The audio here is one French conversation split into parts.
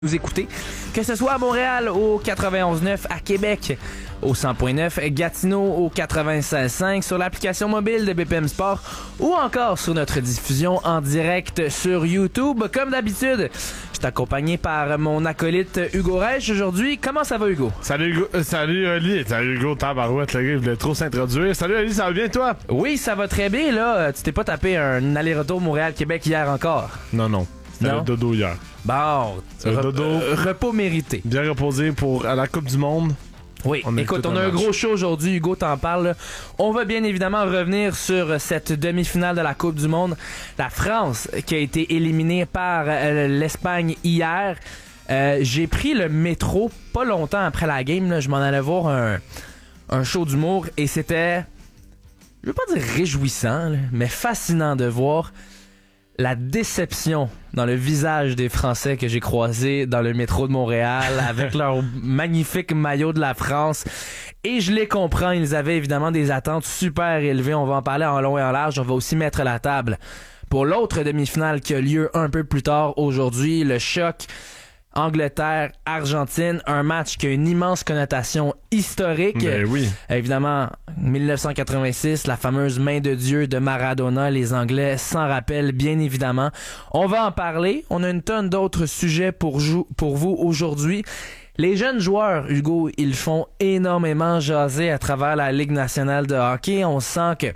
Nous écouter, que ce soit à Montréal au 91.9, à Québec au 100.9, Gatineau au 96.5, sur l'application mobile de BPM Sport ou encore sur notre diffusion en direct sur YouTube. Comme d'habitude, je suis accompagné par mon acolyte Hugo Reich aujourd'hui. Comment ça va, Hugo? Salut Hugo, salut Oli, salut Hugo, tabarouette, le gars, il voulait trop s'introduire. Salut Oli, ça va bien toi? Oui, ça va très bien, là. Tu t'es pas tapé un aller-retour Montréal-Québec hier encore? Non. C'était le dodo hier. Bon, dodo. Repos mérité. Bien reposé pour à la Coupe du Monde. Oui, écoute, on a un gros show aujourd'hui, Hugo t'en parle. Là. On va bien évidemment revenir sur cette demi-finale de la Coupe du Monde. La France qui a été éliminée par l'Espagne hier. J'ai pris le métro pas longtemps après la game. Là, je m'en allais voir un show d'humour et c'était, je veux pas dire réjouissant, là, mais fascinant de voir la déception dans le visage des Français que j'ai croisés dans le métro de Montréal avec leur magnifique maillot de la France. Et je les comprends, ils avaient évidemment des attentes super élevées. On va en parler en long et en large. On va aussi mettre la table pour l'autre demi-finale qui a lieu un peu plus tard aujourd'hui. Le choc Angleterre-Argentine, un match qui a une immense connotation historique. Ben oui. Évidemment, 1986, la fameuse main de Dieu de Maradona, les Anglais s'en rappellent bien évidemment. On va en parler. On a une tonne d'autres sujets pour vous aujourd'hui. Les jeunes joueurs, Hugo, ils font énormément jaser à travers la Ligue nationale de hockey. On sent que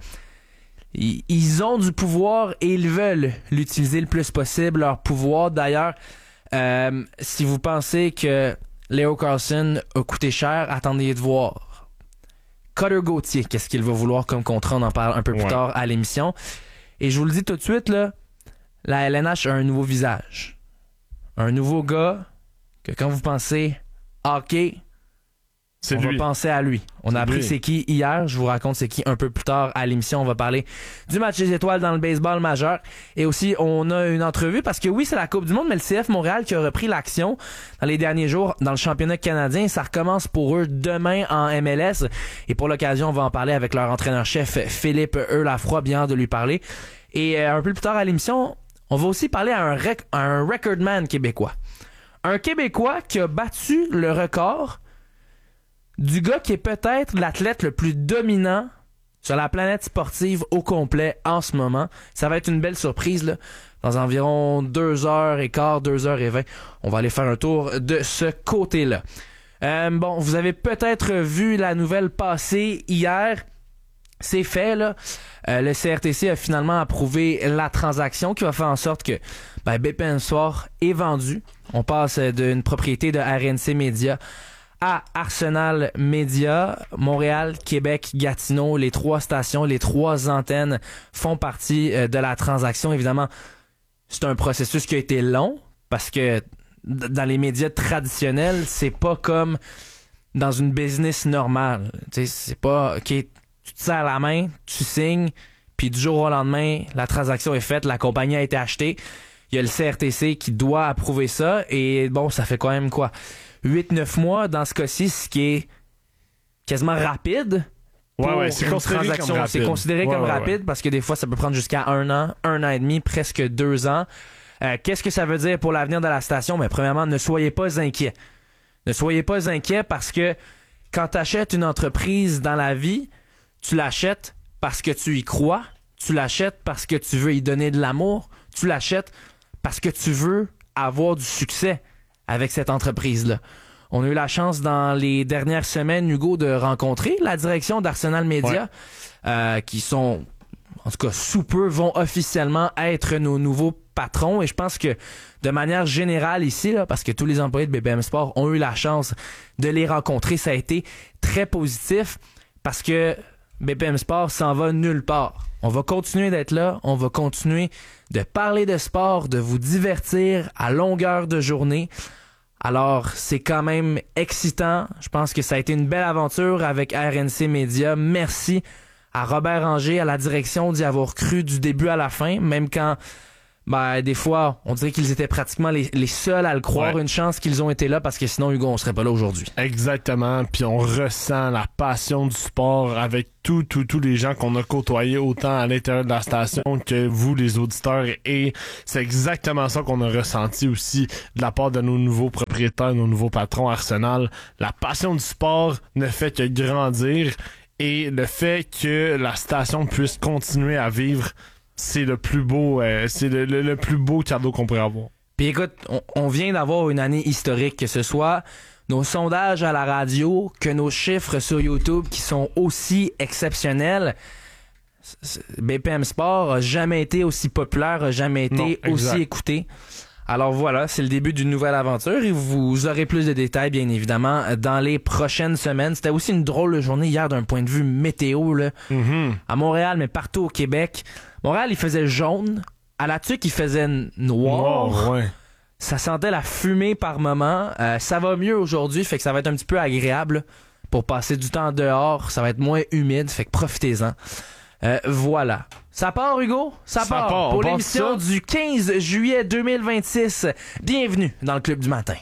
ils ont du pouvoir et ils veulent l'utiliser le plus possible, leur pouvoir. D'ailleurs, si vous pensez que Léo Carlson a coûté cher, attendez de voir. Cutter Gauthier, qu'est-ce qu'il va vouloir comme contrat? On en parle un peu plus tard à l'émission. Et je vous le dis tout de suite, là, la LNH a un nouveau visage. Un nouveau gars que quand vous pensez hockey, on va penser à lui. On a appris c'est qui hier. Je vous raconte c'est qui un peu plus tard à l'émission. On va parler du match des étoiles dans le baseball majeur. Et aussi, on a une entrevue parce que oui, c'est la Coupe du Monde, mais le CF Montréal qui a repris l'action dans les derniers jours dans le championnat canadien. Ça recommence pour eux demain en MLS. Et pour l'occasion, on va en parler avec leur entraîneur-chef Philippe Lafroy. Bien de lui parler. Et un peu plus tard à l'émission, on va aussi parler à un recordman québécois. Un Québécois qui a battu le record du gars qui est peut-être l'athlète le plus dominant sur la planète sportive au complet en ce moment. Ça va être une belle surprise, là. Dans environ 2h15, 2h20, on va aller faire un tour de ce côté-là. Bon, vous avez peut-être vu la nouvelle passer hier. C'est fait, là. Le CRTC a finalement approuvé la transaction qui va faire en sorte que BPM Sport est vendu. On passe d'une propriété de RNC Média à Arsenal Média. Montréal, Québec, Gatineau, les 3 stations, les 3 antennes font partie de la transaction. Évidemment, c'est un processus qui a été long parce que dans les médias traditionnels, c'est pas comme dans une business normale. Tu sais, c'est pas OK, tu te serres la main, tu signes, puis du jour au lendemain, la transaction est faite, la compagnie a été achetée. Il y a le CRTC qui doit approuver ça et bon, ça fait quand même quoi? 8-9 mois dans ce cas-ci, ce qui est quasiment rapide. Ouais, c'est considéré comme rapide. C'est considéré comme rapide parce que des fois, ça peut prendre jusqu'à 1 an et demi, presque 2 ans. Qu'est-ce que ça veut dire pour l'avenir de la station? Mais premièrement, ne soyez pas inquiets. Ne soyez pas inquiets parce que quand tu achètes une entreprise dans la vie, tu l'achètes parce que tu y crois, tu l'achètes parce que tu veux y donner de l'amour, tu l'achètes parce que tu veux avoir du succès avec cette entreprise-là. On a eu la chance dans les dernières semaines, Hugo, de rencontrer la direction d'Arsenal Media, qui sont, en tout cas, sous peu, vont officiellement être nos nouveaux patrons. Et je pense que, de manière générale ici, là, parce que tous les employés de BPM Sport ont eu la chance de les rencontrer, ça a été très positif parce que BPM Sport s'en va nulle part. On va continuer d'être là, on va continuer de parler de sport, de vous divertir à longueur de journée. Alors, c'est quand même excitant. Je pense que ça a été une belle aventure avec RNC Média. Merci à Robert Anger, à la direction, d'y avoir cru du début à la fin, même quand ben, des fois, on dirait qu'ils étaient pratiquement les seuls à le croire. Une chance qu'ils ont été là parce que sinon, Hugo, on serait pas là aujourd'hui. Exactement. Puis on ressent la passion du sport avec tous les gens qu'on a côtoyés autant à l'intérieur de la station que vous, les auditeurs. Et c'est exactement ça qu'on a ressenti aussi de la part de nos nouveaux propriétaires, nos nouveaux patrons Arsenal. La passion du sport ne fait que grandir et le fait que la station puisse continuer à vivre, c'est le plus beau, c'est le plus beau cadeau qu'on pourrait avoir. Puis écoute, on vient d'avoir une année historique, que ce soit nos sondages à la radio, que nos chiffres sur YouTube qui sont aussi exceptionnels. BPM Sport a jamais été aussi populaire, a jamais été aussi écouté. Alors voilà, c'est le début d'une nouvelle aventure et vous aurez plus de détails, bien évidemment, dans les prochaines semaines. C'était aussi une drôle de journée hier d'un point de vue météo, là. À Montréal, mais partout au Québec. Montréal, il faisait jaune. À la Tuque, il faisait noir. Ouais. Ça sentait la fumée par moment. Ça va mieux aujourd'hui, fait que ça va être un petit peu agréable pour passer du temps dehors. Ça va être moins humide, fait que profitez-en. Voilà. Ça part, Hugo? Ça part. Pour l'émission du 15 juillet 2026. Bienvenue dans le Club du matin.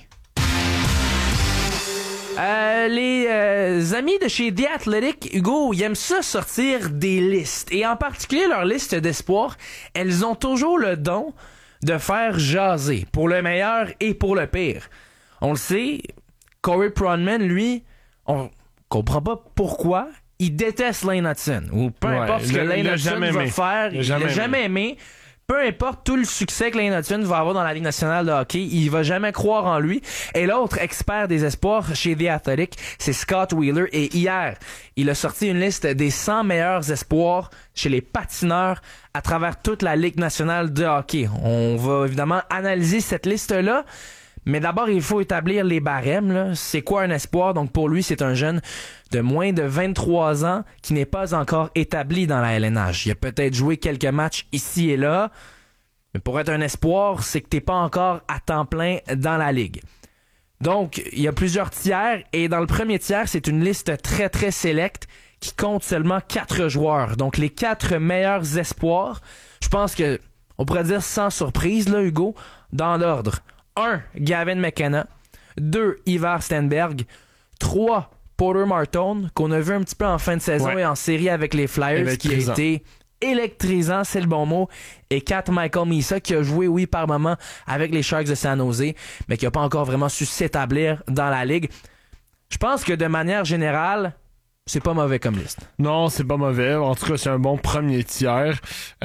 Les amis de chez The Athletic, Hugo, ils aiment ça sortir des listes. Et en particulier, leur liste d'espoir, elles ont toujours le don de faire jaser. Pour le meilleur et pour le pire. On le sait, Corey Pronman, lui, on comprend pas pourquoi. Il déteste Lane Hudson. Ou peu importe ce que Lane Hudson va faire, il l'a jamais aimé. Peu importe tout le succès que Lane Hudson va avoir dans la Ligue nationale de hockey, il va jamais croire en lui. Et l'autre expert des espoirs chez The Athletic, c'est Scott Wheeler. Et hier, il a sorti une liste des 100 meilleurs espoirs chez les patineurs à travers toute la Ligue nationale de hockey. On va évidemment analyser cette liste-là. Mais d'abord, il faut établir les barèmes, là. C'est quoi un espoir? Donc pour lui, c'est un jeune de moins de 23 ans qui n'est pas encore établi dans la LNH. Il a peut-être joué quelques matchs ici et là, mais pour être un espoir, c'est que t'es pas encore à temps plein dans la ligue. Donc, il y a plusieurs tiers, et dans le premier tiers, c'est une liste très, très sélecte qui compte seulement 4 joueurs. Donc, les 4 meilleurs espoirs, je pense que on pourrait dire sans surprise, là, Hugo, dans l'ordre. 1. Gavin McKenna. 2. Ivar Stenberg. 3. Porter Martone, qu'on a vu un petit peu en fin de saison et en série avec les Flyers, qui a été électrisant, c'est le bon mot. Et 4. Michael Misa, qui a joué, oui, par moment avec les Sharks de San Jose, mais qui n'a pas encore vraiment su s'établir dans la ligue. Je pense que de manière générale, c'est pas mauvais comme liste. Non, c'est pas mauvais. En tout cas, c'est un bon premier tiers.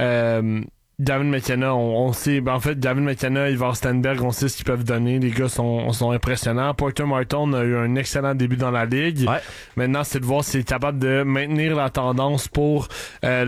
Gavin McKenna, on sait, en fait, Gavin McKenna, Ivar Stenberg, on sait ce qu'ils peuvent donner. Les gars sont impressionnants. Porter Martone a eu un excellent début dans la ligue. Ouais. Maintenant, c'est de voir s'il est capable de maintenir la tendance pour sa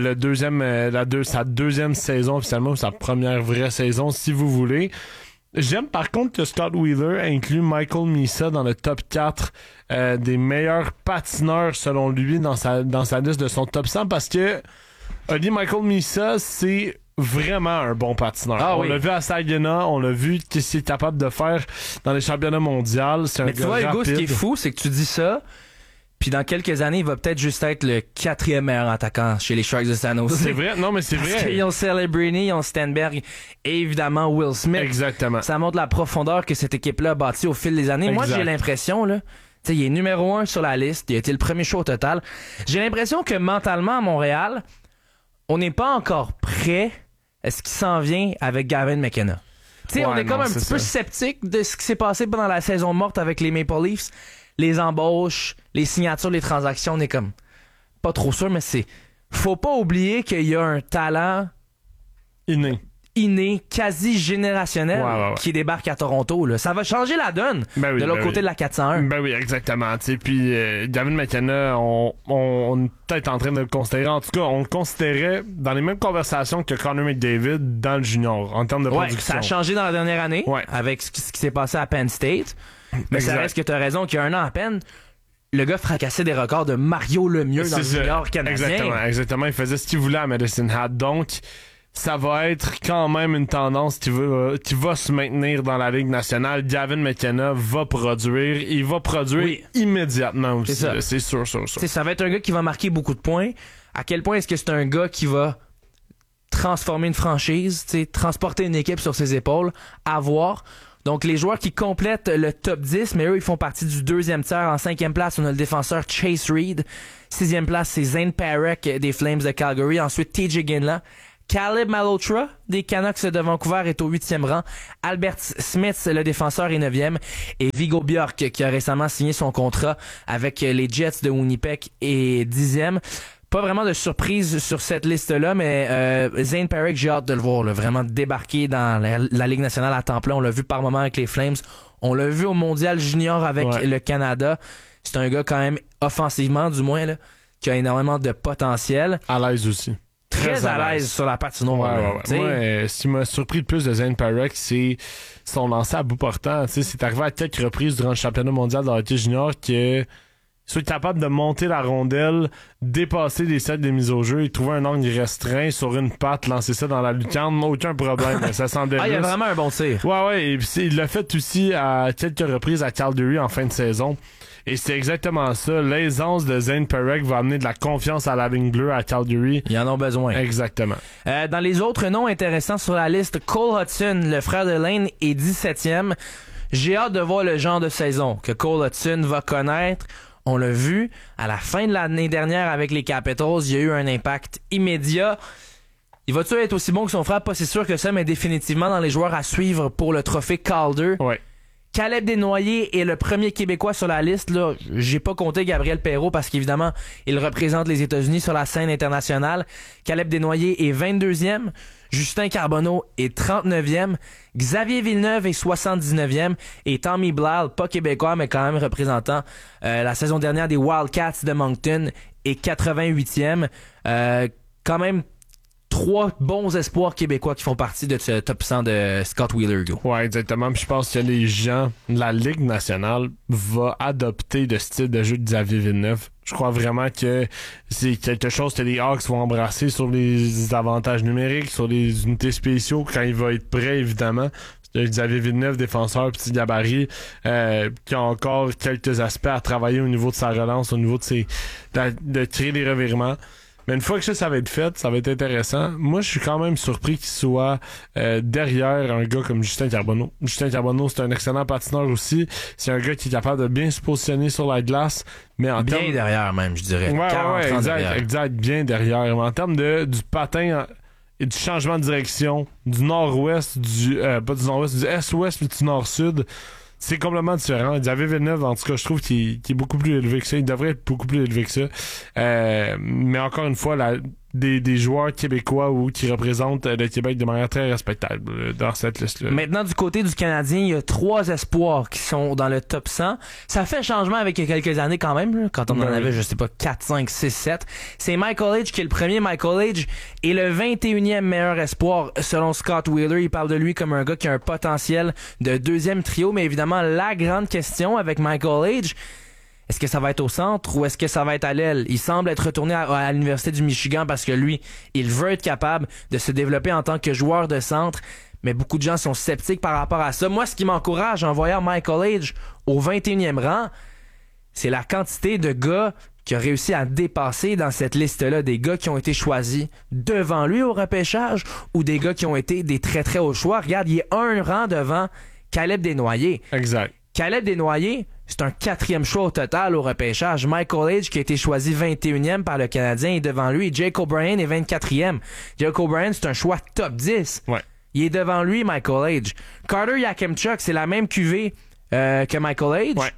deuxième saison officiellement, ou sa première vraie saison, si vous voulez. J'aime par contre que Scott Wheeler inclut Michael Misa dans le top 4 des meilleurs patineurs selon lui dans sa liste de son top 100, parce que Michael Misa, c'est vraiment un bon patineur. On l'a vu à Saginaw, on l'a vu ce qu'il est capable de faire dans les championnats mondiaux. C'est un gars rapide. Mais tu vois, Hugo, ce qui est fou, c'est que tu dis ça, puis dans quelques années, il va peut-être juste être le 4e meilleur attaquant chez les Sharks de San Jose. C'est vrai, non mais c'est vrai. Parce qu'ils ont Celebrini, ils ont Stenberg et évidemment Will Smith. Exactement. Ça montre la profondeur que cette équipe-là a bâtie au fil des années. Exact. Moi, j'ai l'impression, là, tu sais, il est numéro 1 sur la liste, il a été le premier choix au total. J'ai l'impression que mentalement, à Montréal, on n'est pas encore prêt à ce qui s'en vient avec Gavin McKenna. Tu sais, on est comme un petit peu sceptique de ce qui s'est passé pendant la saison morte avec les Maple Leafs. Les embauches, les signatures, les transactions, on est comme pas trop sûr, mais faut pas oublier qu'il y a un talent inné, quasi générationnel, qui débarque à Toronto. Là. Ça va changer la donne de l'autre côté de la 401. Ben oui, exactement. Puis Gavin McKenna, on est peut-être en train de le considérer. En tout cas, on le considérait dans les mêmes conversations que Connor McDavid dans le junior, en termes de production. Ça a changé dans la dernière année avec ce qui s'est passé à Penn State. Mais ça reste que tu as raison qu'il y a un an à peine, le gars fracassait des records de Mario Lemieux dans le junior canadien. Exactement. Il faisait ce qu'il voulait à Medicine Hat. Donc, ça va être quand même une tendance qui va se maintenir dans la Ligue nationale. Gavin McKenna va produire. Il va produire immédiatement aussi. C'est sûr. Ça va être un gars qui va marquer beaucoup de points. À quel point est-ce que c'est un gars qui va transformer une franchise, transporter une équipe sur ses épaules, à voir. Donc, les joueurs qui complètent le top 10, mais eux, ils font partie du deuxième tiers. En 5e place, on a le défenseur Chase Reed. 6e place, c'est Zane Parek des Flames de Calgary. Ensuite, TJ Ginla. Caleb Malhotra des Canucks de Vancouver est au 8e rang. Albert Smith, le défenseur, est 9e. Et Viggo Bjork, qui a récemment signé son contrat avec les Jets de Winnipeg, est 10e. Pas vraiment de surprise sur cette liste-là, mais Zane Parek, j'ai hâte de le voir, là, vraiment débarquer dans la Ligue nationale à temps plein. On l'a vu par moment avec les Flames. On l'a vu au Mondial Junior avec le Canada. C'est un gars quand même, offensivement du moins, là, qui a énormément de potentiel. À l'aise aussi. Très à l'aise sur la patinoire. Ouais. Moi, ce qui m'a surpris le plus de Zane Parek, c'est son lancer à bout portant. T'sais, c'est arrivé à quelques reprises durant le championnat mondial de hockey junior que soit capable de monter la rondelle, dépasser les sets des mises au jeu et trouver un angle restreint sur une patte, lancer ça dans la lucarne, aucun problème. Ça semblait il y a vraiment un bon tir. Ouais, et puis il l'a fait aussi à quelques reprises à Calgary en fin de saison. Et c'est exactement ça. L'aisance de Zane Parek va amener de la confiance à la ligne bleue à Calgary. Ils en ont besoin. Exactement. Dans les autres noms intéressants sur la liste, Cole Hudson, le frère de Lane, est 17e. J'ai hâte de voir le genre de saison que Cole Hudson va connaître. On l'a vu, à la fin de l'année dernière avec les Capitals, il y a eu un impact immédiat. Il va-tu être aussi bon que son frère? Pas si sûr que ça, mais définitivement dans les joueurs à suivre pour le trophée Calder. Ouais. Caleb Desnoyers est le premier Québécois sur la liste. Là, j'ai pas compté Gabriel Perreault parce qu'évidemment, il représente les États-Unis sur la scène internationale. Caleb Desnoyers est 22e. Justin Carbonneau est 39e. Xavier Villeneuve est 79e. Et Tommy Blal, pas québécois, mais quand même représentant la saison dernière des Wildcats de Moncton, est 88e. Quand même 3 bons espoirs québécois qui font partie de ce top 100 de Scott Wheeler. Ouais, exactement. Puis je pense que les gens, la Ligue nationale va adopter le style de jeu de Xavier Villeneuve. Je crois vraiment que c'est quelque chose que les Hawks vont embrasser sur les avantages numériques, sur les unités spéciaux, quand il va être prêt, évidemment. Xavier Villeneuve, défenseur, petit gabarit, qui a encore quelques aspects à travailler au niveau de sa relance, au niveau de créer des revirements. Mais une fois que ça va être fait, ça va être intéressant. Moi, je suis quand même surpris qu'il soit derrière un gars comme Justin Carbonneau. Justin Carbonneau, c'est un excellent patineur aussi. C'est un gars qui est capable de bien se positionner sur la glace. Mais en bien derrière même, je dirais. Ouais, exact, bien derrière. Mais en termes du patin et du changement de direction, du nord-ouest, pas du nord-ouest, du est-ouest puis du nord-sud, c'est complètement différent. Xavier Villeneuve, en tout cas, je trouve qu'il est beaucoup plus élevé que ça. Il devrait être beaucoup plus élevé que ça. Mais encore une fois, des joueurs québécois qui représentent le Québec de manière très respectable dans cette liste-là. Maintenant, du côté du Canadien, il y a 3 espoirs qui sont dans le top 100. Ça fait changement avec quelques années quand même, quand on en avait, je sais pas, 4, 5, 6, 7. C'est Michael Age qui est le premier. Michael Age est le 21e meilleur espoir selon Scott Wheeler. Il parle de lui comme un gars qui a un potentiel de 2e trio, mais évidemment, la grande question avec Michael Age, est-ce que ça va être au centre ou est-ce que ça va être à l'aile? Il semble être retourné à l'Université du Michigan parce que lui, il veut être capable de se développer en tant que joueur de centre. Mais beaucoup de gens sont sceptiques par rapport à ça. Moi, ce qui m'encourage en voyant Michael Age au 21e rang, c'est la quantité de gars qui ont réussi à dépasser dans cette liste-là, des gars qui ont été choisis devant lui au repêchage ou des gars qui ont été des très très hauts choix. Regarde, il est un rang devant Caleb Desnoyers. Exact. Caleb Desnoyers, c'est un 4e choix au total au repêchage. Michael Age, qui a été choisi 21e par le Canadien, est devant lui. Jake O'Brien est 24e. Jake O'Brien, c'est un choix top 10. Ouais. Il est devant lui, Michael Age. Carter Yakemchuk, c'est la même cuvée que Michael Age. Ouais.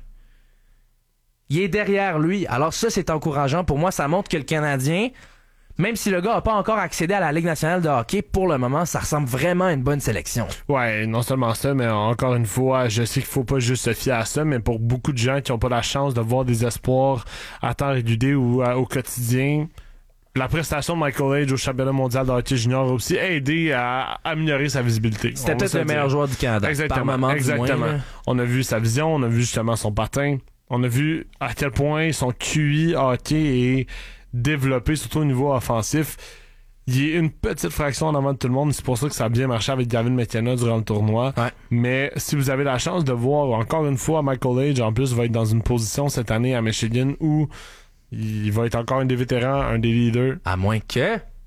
Il est derrière lui. Alors ça, c'est encourageant. Pour moi, ça montre que le Canadien, même si le gars n'a pas encore accédé à la Ligue nationale de hockey, pour le moment, ça ressemble vraiment à une bonne sélection. Ouais, non seulement ça, mais encore une fois, je sais qu'il faut pas juste se fier à ça, mais pour beaucoup de gens qui n'ont pas la chance de voir des espoirs à temps régulier ou au quotidien, la prestation de Michael Age au championnat mondial de hockey junior a aussi aidé à améliorer sa visibilité. C'était peut-être le meilleur joueur du Canada. Exactement. Par moment, Exactement. Du moins, on a vu sa vision, on a vu justement son patin, on a vu à quel point son QI hockey est développé, surtout au niveau offensif. Il est une petite fraction en avant de tout le monde. C'est pour ça que ça a bien marché avec David McKenna durant le tournoi. Ouais. Mais si vous avez la chance de voir, encore une fois, Michael Age, en plus, va être dans une position cette année à Michigan où il va être encore un des vétérans, un des leaders. À moins que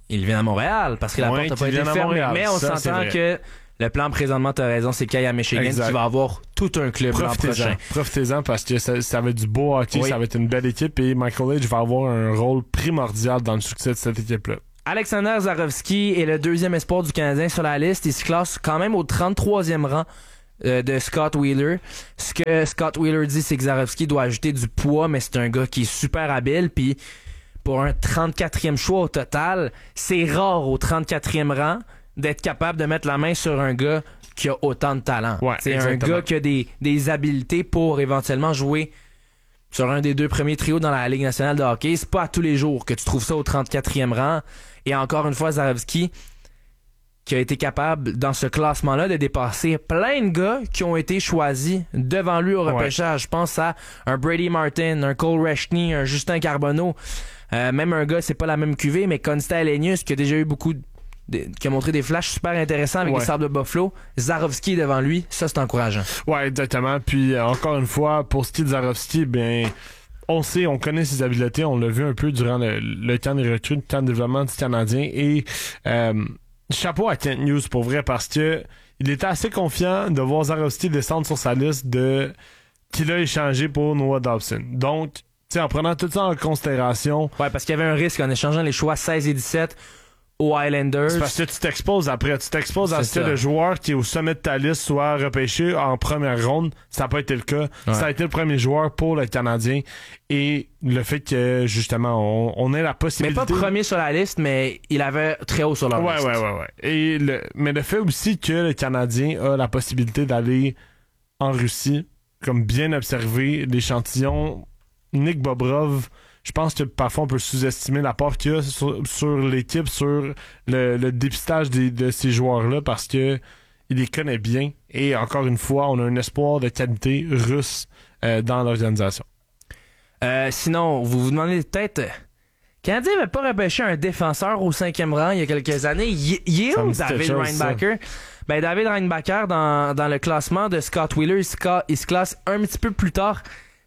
il vient à Montréal parce que la porte n'a pas été fermée. Mais on s'entend que le plan présentement, t'as raison, c'est qu'il y a Michigan qui va avoir tout un club l'an prochain. Profitez-en parce que ça va être du beau hockey, ça va être une belle équipe et Michael Age va avoir un rôle primordial dans le succès de cette équipe-là. Alexander Zarovski est le deuxième espoir du Canadien sur la liste. Il se classe quand même au 33e rang de Scott Wheeler. Ce que Scott Wheeler dit, c'est que Zarovski doit ajouter du poids, mais c'est un gars qui est super habile. Puis pour un 34e choix au total, c'est rare au 34e rang d'être capable de mettre la main sur un gars qui a autant de talent. Ouais, c'est un gars qui a des habiletés pour éventuellement jouer sur un des deux premiers trios dans la Ligue nationale de hockey. C'est pas à tous les jours que tu trouves ça au 34e rang. Et encore une fois, Zarovski qui a été capable, dans ce classement-là, de dépasser plein de gars qui ont été choisis devant lui au repêchage. Je pense à un Brady Martin, un Cole Reschny, un Justin Carbonneau. Même un gars, c'est pas la même cuvée, mais Konsta Helenius, qui a déjà eu qui a montré des flashs super intéressants avec les Sabres de Buffalo. Zarovski est devant lui, ça c'est encourageant. Ouais, exactement. Puis encore une fois, pour ce qui est de Zarovski, bien... On connaît ses habiletés, on l'a vu un peu durant le temps des recrues, le temps de développement du Canadien et chapeau à Kent News pour vrai parce que il était assez confiant de voir Zarovski descendre sur sa liste qu'il a échangé pour Noah Dobson. Donc, tu sais, en prenant tout ça en considération... Ouais, parce qu'il y avait un risque en échangeant les choix 16 et 17 aux Highlanders. C'est parce que tu t'exposes après. Tu t'exposes à ce que le joueur qui est au sommet de ta liste soit repêché en première ronde. Ça n'a pas été le cas. Ouais. Ça a été le premier joueur pour le Canadien. Et le fait que, justement, on ait la possibilité... Mais pas premier sur la liste, mais il avait très haut sur la liste. Ouais. Mais le fait aussi que le Canadien a la possibilité d'aller en Russie, comme bien observé, l'échantillon Nick Bobrov... Je pense que parfois on peut sous-estimer l'apport qu'il y a sur l'équipe, sur le dépistage de ces joueurs-là parce que il les connaît bien. Et encore une fois, on a un espoir de qualité russe dans l'organisation. Sinon, vous vous demandez peut-être... Canadien n'avait pas repêché un défenseur au 5e rang il y a quelques années. Il est où David Reinbacher? Ben, David Reinbacher, dans le classement de Scott Wheeler, il se classe un petit peu plus tard,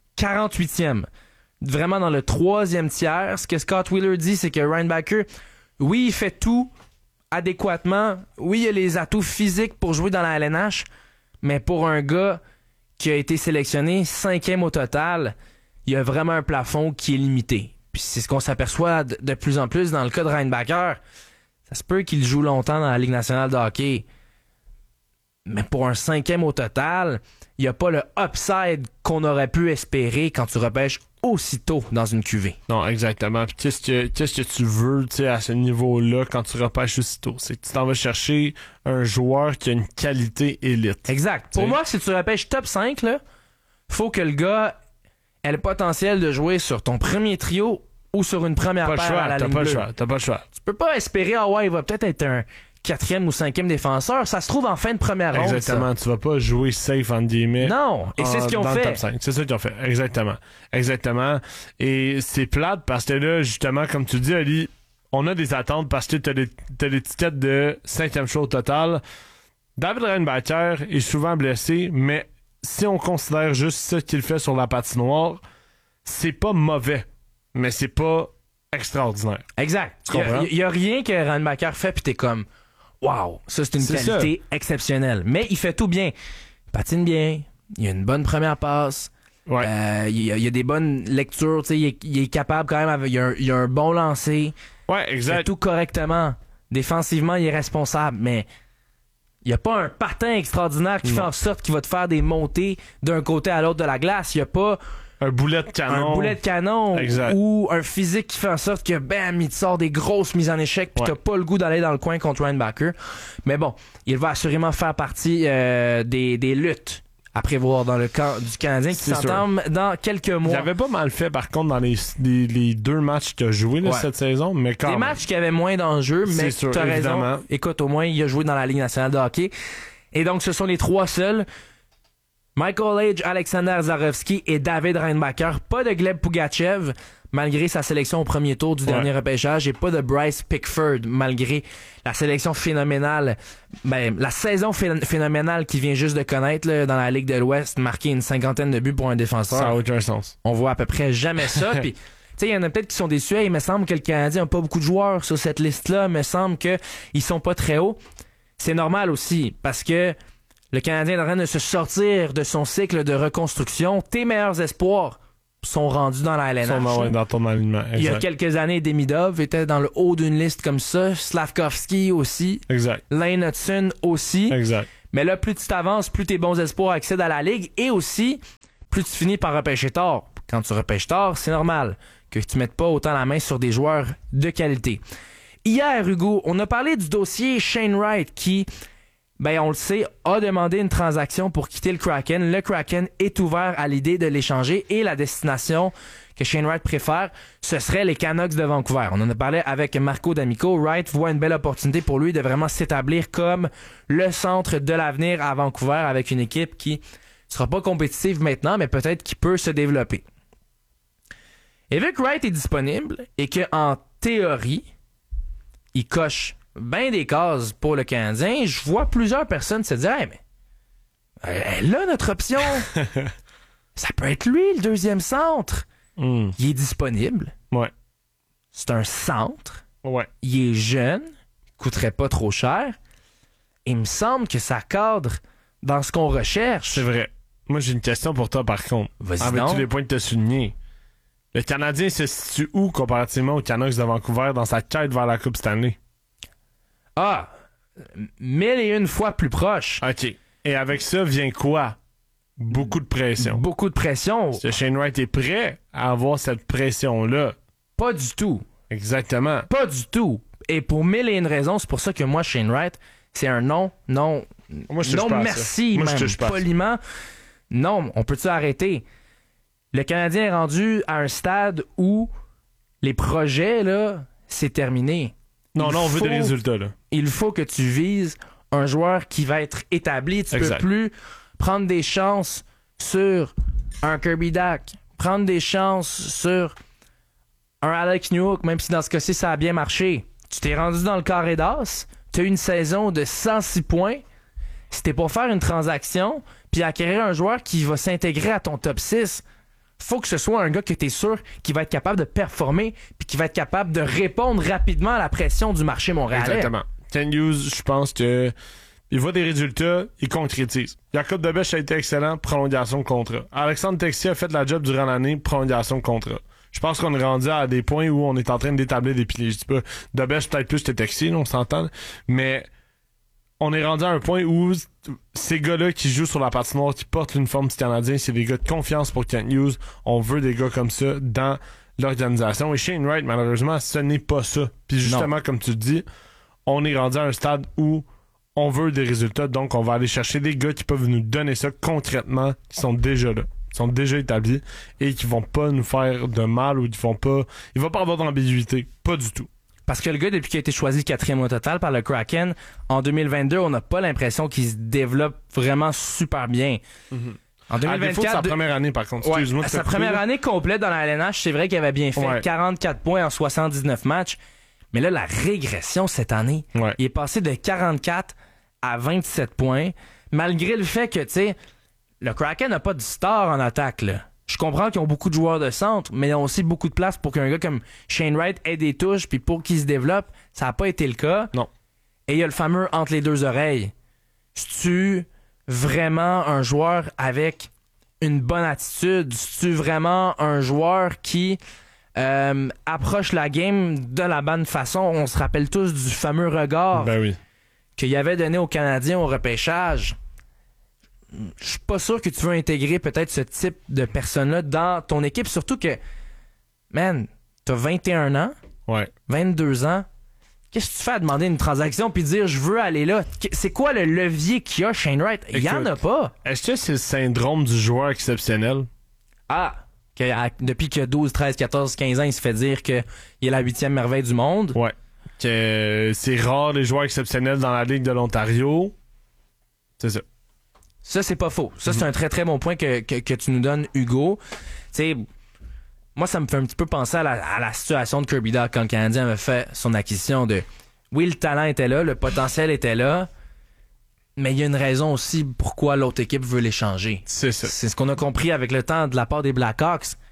48e. Vraiment dans le 3e tiers. Ce que Scott Wheeler dit, c'est que Reinbacher, oui, il fait tout adéquatement. Oui, il a les atouts physiques pour jouer dans la LNH, mais pour un gars qui a été sélectionné 5e au total, il y a vraiment un plafond qui est limité. Puis c'est ce qu'on s'aperçoit de plus en plus dans le cas de Reinbacher. Ça se peut qu'il joue longtemps dans la Ligue nationale de hockey, mais pour un 5e au total, il n'y a pas le upside qu'on aurait pu espérer quand tu repêches aussitôt dans une cuvée. Non, exactement. Puis qu'est-ce que tu veux, tu sais, à ce niveau-là quand tu repêches aussitôt? C'est que tu t'en vas chercher un joueur qui a une qualité élite. Exact. Pour moi, si tu repêches top 5, là, faut que le gars ait le potentiel de jouer sur ton premier trio ou sur une première paire à la ligne bleue. T'as pas le choix. Tu peux pas espérer, il va peut-être être un 4e ou 5e défenseur. Ça se trouve en fin de première ronde. Exactement. Tu vas pas jouer safe, entre guillemets. Non. Et c'est ce qu'ils ont fait. Top 5. C'est ça qu'ils ont fait. Exactement. Et c'est plate parce que là, justement, comme tu dis, Ali, on a des attentes parce que t'as l'étiquette de 5e choix au total. David Reinbacher est souvent blessé, mais si on considère juste ce qu'il fait sur la patinoire, c'est pas mauvais, mais c'est pas extraordinaire. Exact. Il y a rien que Reinbacher fait pis t'es comme wow, ça c'est une qualité exceptionnelle. Mais il fait tout bien. Il patine bien, il a une bonne première passe. Ouais. Il y a des bonnes lectures, tu sais, il est capable quand même, il a un bon lancer. Ouais, exact. Il fait tout correctement. Défensivement, il est responsable, mais il n'y a pas un patin extraordinaire qui fait en sorte qu'il va te faire des montées d'un côté à l'autre de la glace. Il n'y a pas un boulet de canon. Exact. Ou un physique qui fait en sorte que bam, il te sort des grosses mises en échec puis t'as pas le goût d'aller dans le coin contre Reinbacher. Mais bon, il va assurément faire partie des luttes à prévoir dans le camp du Canadien qui s'entame dans quelques mois. Il avait pas mal fait par contre dans les 2 matchs qu'il a joué cette saison, mais quand même. Des matchs qui avaient moins d'enjeux, mais t'as raison. Écoute, au moins il a joué dans la Ligue nationale de hockey. Et donc ce sont les 3 seuls. Michael Age, Alexander Zarovski et David Reinbacher. Pas de Gleb Pugachev, malgré sa sélection au premier tour du dernier repêchage, et pas de Bryce Pickford, malgré la sélection phénoménale, la saison phénoménale qu'il vient juste de connaître là, dans la Ligue de l'Ouest, marquer une 50aine de buts pour un défenseur. Ça n'a aucun sens. On voit à peu près jamais ça. Puis sais, il y en a peut-être qui sont déçus. Hey, il me semble que le Canadien n'a pas beaucoup de joueurs sur cette liste-là. Il me semble qu'ils sont pas très hauts. C'est normal aussi, parce que le Canadien est en train de se sortir de son cycle de reconstruction. Tes meilleurs espoirs sont rendus dans la LNH. Dans ton alignement. Exact. Il y a quelques années, Demidov était dans le haut d'une liste comme ça. Slavkovski aussi. Exact. Lane Hudson aussi. Exact. Mais là, plus tu t'avances, plus tes bons espoirs accèdent à la Ligue. Et aussi, plus tu finis par repêcher tard. Quand tu repêches tard, c'est normal que tu mettes pas autant la main sur des joueurs de qualité. Hier, Hugo, on a parlé du dossier Shane Wright qui, on le sait, a demandé une transaction pour quitter le Kraken. Le Kraken est ouvert à l'idée de l'échanger et la destination que Shane Wright préfère, ce serait les Canucks de Vancouver. On en a parlé avec Marco D'Amico. Wright voit une belle opportunité pour lui de vraiment s'établir comme le centre de l'avenir à Vancouver avec une équipe qui sera pas compétitive maintenant, mais peut-être qui peut se développer. Et vu que Wright est disponible et qu'en théorie, il coche bien des cases pour le Canadien, je vois plusieurs personnes se dire hey, mais là, notre option, ça peut être lui, le deuxième centre. Il est disponible. Ouais. C'est un centre. Ouais. Il est jeune. Il coûterait pas trop cher. Il me semble que ça cadre dans ce qu'on recherche. C'est vrai. Moi, j'ai une question pour toi, par contre. Vas-y avec donc. tous les points que tu as soulignés. Le Canadien se situe où comparativement aux Canucks de Vancouver dans sa quête vers la Coupe Stanley? Ah! 1001 fois plus proche. OK. Et avec ça vient quoi? Beaucoup de pression. Beaucoup de pression. Est-ce que Shane Wright est prêt à avoir cette pression-là? Pas du tout. Exactement. Pas du tout. Et pour 1001 raisons, c'est pour ça que moi, Shane Wright, c'est un non, Moi, je touche pas à merci, ça. Moi, même, je touche pas poliment. Non, on peut-tu arrêter? Le Canadien est rendu à un stade où les projets, là, c'est terminé. Non, on veut des résultats, là. Il faut que tu vises un joueur qui va être établi. Tu Exact. peux plus prendre des chances sur un Kirby Dach, prendre des chances sur un Alec Newhook, même si dans ce cas-ci, ça a bien marché. Tu t'es rendu dans le carré d'as, tu as eu une saison de 106 points. C'était pour faire une transaction puis acquérir un joueur qui va s'intégrer à ton top 6. Faut que ce soit un gars que tu es sûr qui va être capable de performer puis qui va être capable de répondre rapidement à la pression du marché montréalais. Exactement. Ken Hughes, je pense que il voit des résultats, il concrétise. Jacob Debesch a été excellent, prolongation de contrat. Alexandre Texier a fait la job durant l'année, prolongation de contrat. Je pense qu'on est rendu à des points où on est en train d'établir des piliers. Je dis pas, Debesch peut-être plus que Texier, on s'entend, mais on est rendu à un point où ces gars-là qui jouent sur la patinoire, qui portent l'uniforme du Canadien, c'est des gars de confiance pour Ken Hughes. On veut des gars comme ça dans l'organisation. Et Shane Wright, malheureusement, ce n'est pas ça. Puis justement, comme tu le dis, on est rendu à un stade où on veut des résultats, donc on va aller chercher des gars qui peuvent nous donner ça concrètement, qui sont déjà là, qui sont déjà établis et qui vont pas nous faire de mal ou qui vont pas... Il va pas avoir d'ambiguïté. Pas du tout. Parce que le gars, depuis qu'il a été choisi 4e au total par le Kraken, en 2022, on n'a pas l'impression qu'il se développe vraiment super bien. En 2024, À défaut de sa première année, par contre. Ouais, Excuse-moi de sa te couper, première là. année complète dans la LNH, c'est vrai qu'il avait bien fait 44 points en 79 matchs. Mais là, la régression cette année, Ouais. il est passé de 44 à 27 points, malgré le fait que, tu sais, le Kraken n'a pas de star en attaque, là. Je comprends qu'ils ont beaucoup de joueurs de centre, mais ils ont aussi beaucoup de place pour qu'un gars comme Shane Wright ait des touches, puis pour qu'il se développe, ça n'a pas été le cas. Non. Et il y a le fameux entre les deux oreilles. C'est-tu vraiment un joueur avec une bonne attitude? C'est-tu vraiment un joueur qui approche la game de la bonne façon? On se rappelle tous du fameux regard Ben oui. qu'il avait donné aux Canadiens au repêchage. Je suis pas sûr que tu veux intégrer peut-être ce type de personne-là dans ton équipe, surtout que, man, t'as 21 ans, Ouais. 22 ans, qu'est-ce que tu fais à demander une transaction puis dire je veux aller là? C'est quoi le levier qu'il y a, Shane Wright? Il y en a pas. Est-ce que c'est le syndrome du joueur exceptionnel? Ah, depuis que 12, 13, 14, 15 ans, il se fait dire qu'il est la 8e merveille du monde. Ouais. Que c'est rare les joueurs exceptionnels dans la Ligue de l'Ontario. C'est ça. Ça, c'est pas faux. Ça, c'est un très, très bon point que tu nous donnes, Hugo. Tu sais, moi, ça me fait un petit peu penser à la situation de Kirby Dach quand le Canadien avait fait son acquisition de... Oui, le talent était là, le potentiel était là, mais il y a une raison aussi pourquoi l'autre équipe veut l'échanger. C'est ça. C'est ce qu'on a compris avec le temps de la part des Blackhawks.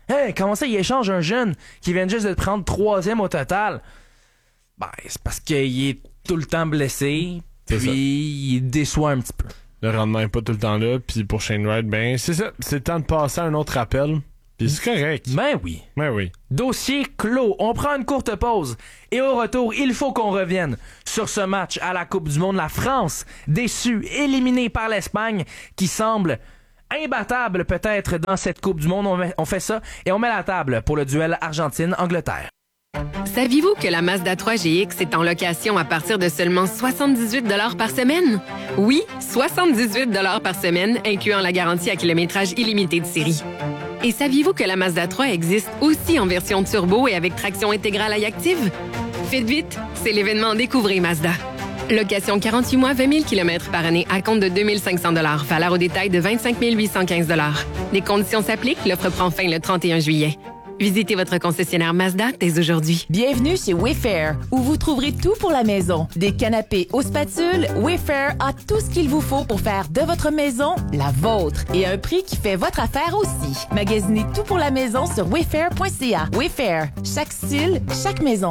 Hey, comment ça, il échange un jeune qui vient juste de prendre 3e au total? Ben, c'est parce qu'il est tout le temps blessé, puis il déçoit un petit peu. Le rendement n'est pas tout le temps là, puis pour Shane Wright, ben c'est ça. C'est le temps de passer à un autre appel. Puis c'est correct. Ben oui. Ben oui. Dossier clos. On prend une courte pause. Et au retour, il faut qu'on revienne sur ce match à la Coupe du Monde. La France, déçue, éliminée par l'Espagne, qui semble imbattable peut-être dans cette Coupe du Monde. On fait ça et on met la table pour le duel Argentine-Angleterre. Saviez-vous que la Mazda 3 GX est en location à partir de seulement 78 $ par semaine? Oui, 78 $ par semaine, incluant la garantie à kilométrage illimité de série. Et saviez-vous que la Mazda 3 existe aussi en version turbo et avec traction intégrale Active? Faites vite, c'est l'événement Découvrez Mazda. Location 48 mois, 20 000 km par année à compte de 2 500 $. Valeur au détail de 25 815 $. Les conditions s'appliquent, l'offre prend fin le 31 juillet. Visitez votre concessionnaire Mazda dès aujourd'hui. Bienvenue chez Wayfair, où vous trouverez tout pour la maison. Des canapés aux spatules, Wayfair a tout ce qu'il vous faut pour faire de votre maison la vôtre. Et à un prix qui fait votre affaire aussi. Magasinez tout pour la maison sur wayfair.ca. Wayfair, chaque style, chaque maison.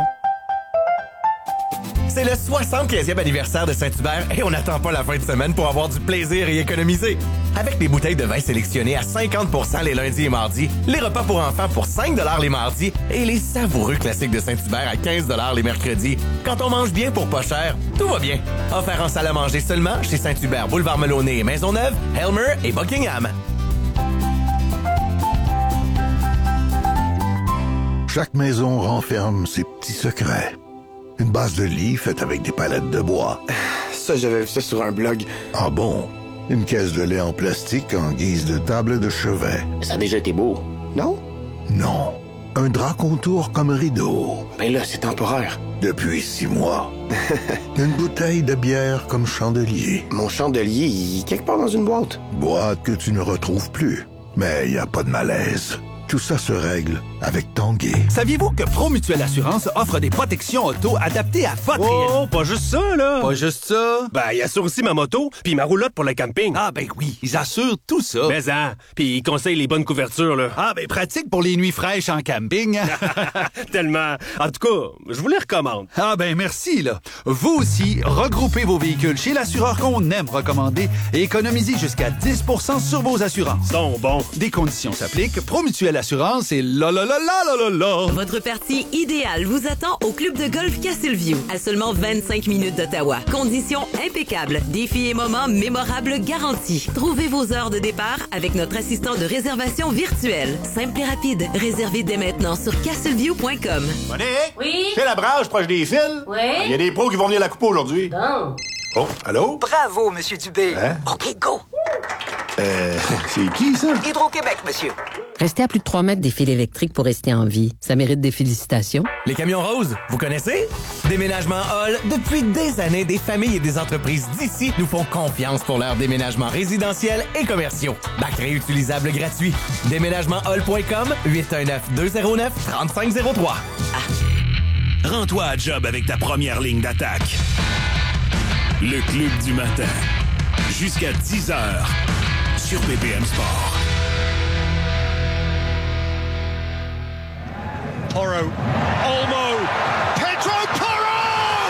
C'est le 75e anniversaire de Saint-Hubert et on n'attend pas la fin de semaine pour avoir du plaisir et économiser. Avec des bouteilles de vin sélectionnées à 50% les lundis et mardis, les repas pour enfants pour 5 $ les mardis et les savoureux classiques de Saint-Hubert à 15 $ les mercredis. Quand on mange bien pour pas cher, tout va bien. Offert en salle à manger seulement chez Saint-Hubert, Boulevard Melonnet et Maisonneuve, Helmer et Buckingham. Chaque maison renferme ses petits secrets. Une base de lit faite avec des palettes de bois. Ça, j'avais vu ça sur un blog. Ah bon? Une caisse de lait en plastique en guise de table de chevet. Ça a déjà été beau, non? Non. Un drap contour comme rideau. Ben là, c'est temporaire. Depuis 6 mois. Une bouteille de bière comme chandelier. Mon chandelier, il est quelque part dans une boîte. Boîte que tu ne retrouves plus. Mais y a pas de malaise. Tout ça se règle avec Tanguay. Saviez-vous que Promutuelle Assurance offre des protections auto adaptées à votre Oh, pas juste ça, là! Pas juste ça? Ben, il assure aussi ma moto, puis ma roulotte pour le camping. Ah, ben oui, ils assurent tout ça. Mais hein, puis ils conseillent les bonnes couvertures, là. Ah, ben pratique pour les nuits fraîches en camping. Tellement. En tout cas, je vous les recommande. Ah, ben merci, là. Vous aussi, regroupez vos véhicules chez l'assureur qu'on aime recommander et économisez jusqu'à 10% sur vos assurances. Sont bons. Des conditions s'appliquent. Promutuelle Assurance et la. Votre partie idéale vous attend au club de golf Castleview, à seulement 25 minutes d'Ottawa. Conditions impeccables, défis et moments mémorables garantis. Trouvez vos heures de départ avec notre assistant de réservation virtuelle. Simple et rapide. Réservez dès maintenant sur castleview.com. Monique? Oui? C'est la brage proche des fils? Oui? Il y a des pros qui vont venir la couper aujourd'hui. Bon. Oh, allô? Bravo, Monsieur Dubé. Hein? OK, go. C'est qui, ça? Hydro-Québec, monsieur. Rester à plus de 3 mètres des fils électriques pour rester en vie, ça mérite des félicitations. Les camions roses, vous connaissez? Déménagement Hall, depuis des années, des familles et des entreprises d'ici nous font confiance pour leurs déménagements résidentiels et commerciaux. Bac réutilisable gratuit. Déménagementhall.com, 819-209-3503. Rends-toi à job avec ta première ligne d'attaque. Le Club du matin. Jusqu'à 10h sur BPM Sport. Porro, Olmo, Pedro Porro!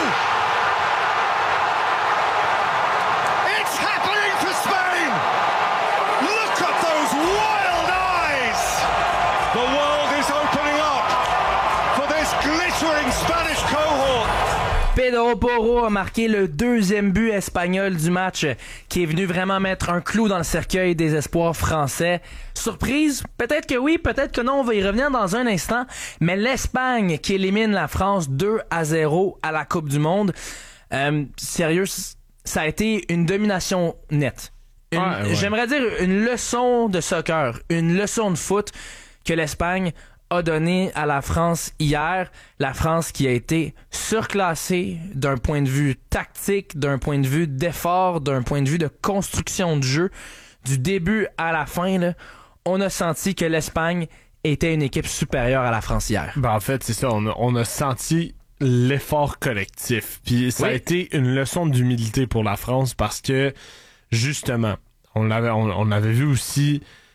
It's happening for Spain! Look at those wild eyes! The world is opening up for this glittering Spanish cohort. Pedro Porro a marqué le 2e but espagnol du match, qui est venu vraiment mettre un clou dans le cercueil des espoirs français. Surprise? Peut-être que oui, peut-être que non, on va y revenir dans un instant. Mais l'Espagne qui élimine la France 2-0 à la Coupe du Monde. Sérieux, ça a été une domination nette. J'aimerais dire une leçon de soccer, une leçon de foot que l'Espagne a donné à la France hier. La France qui a été surclassée d'un point de vue tactique, d'un point de vue d'effort, d'un point de vue de construction de jeu. Du début à la fin, là, on a senti que l'Espagne était une équipe supérieure à la France hier. Ben en fait, c'est ça. On a senti l'effort collectif. Puis ça a été une leçon d'humilité pour la France parce que, justement, on avait vu aussi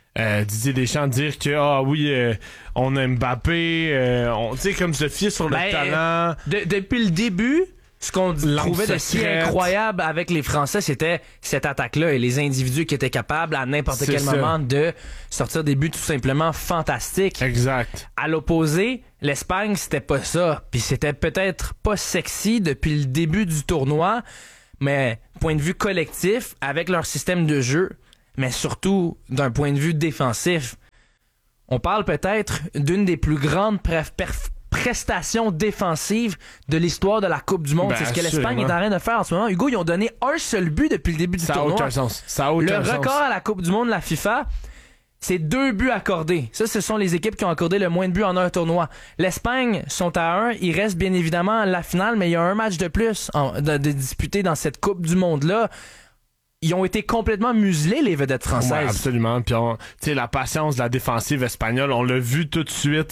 Didier Deschamps dire que on a Mbappé, tu sais, comme se fier sur le talent. Depuis le début, ce qu'on trouvait de si incroyable avec les Français, c'était cette attaque-là et les individus qui étaient capables à n'importe quel moment de sortir des buts tout simplement fantastiques. Exact. À l'opposé, l'Espagne, c'était pas ça. Puis c'était peut-être pas sexy depuis le début du tournoi, mais point de vue collectif, avec leur système de jeu, mais surtout d'un point de vue défensif, on parle peut-être d'une des plus grandes prestations défensives de l'histoire de la Coupe du Monde. C'est ce que l'Espagne est en train de faire en ce moment. Hugo, ils ont donné un seul but depuis le début du tournoi. Ça a aucun sens. Le record à la Coupe du Monde de la FIFA, c'est 2 buts accordés. Ça, ce sont les équipes qui ont accordé le moins de buts en un tournoi. L'Espagne sont à 1. Il reste bien évidemment la finale, mais il y a un match de plus de disputé dans cette Coupe du Monde-là. Ils ont été complètement muselés, les vedettes françaises. Ouais, absolument. Puis, la patience de la défensive espagnole, on l'a vu tout de suite.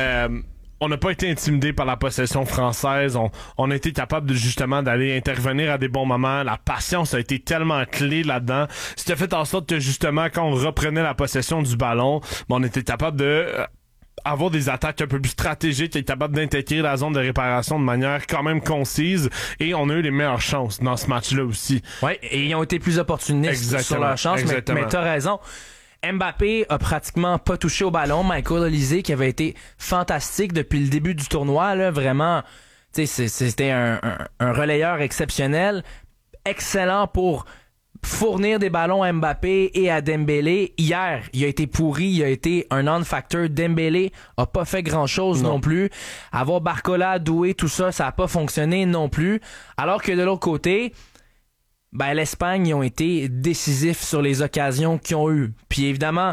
On n'a pas été intimidé par la possession française. On a été capable justement d'aller intervenir à des bons moments. La patience a été tellement clé là-dedans. C'était fait en sorte que justement, quand on reprenait la possession du ballon, on était capable de avoir des attaques un peu plus stratégiques, être capable d'intégrer la zone de réparation de manière quand même concise, et on a eu les meilleures chances dans ce match-là aussi. Ouais, et ils ont été plus opportunistes sur leurs chances, mais t'as raison. Mbappé a pratiquement pas touché au ballon. Michael Olise, qui avait été fantastique depuis le début du tournoi, là, vraiment, c'était un relayeur exceptionnel, excellent pour fournir des ballons à Mbappé et à Dembélé. Hier, il a été pourri, il a été un non-factor. Dembélé a pas fait grand-chose non plus. Avoir Barcola, Doué, tout ça, ça a pas fonctionné non plus. Alors que de l'autre côté, l'Espagne, ils ont été décisifs sur les occasions qu'ils ont eues. Puis évidemment,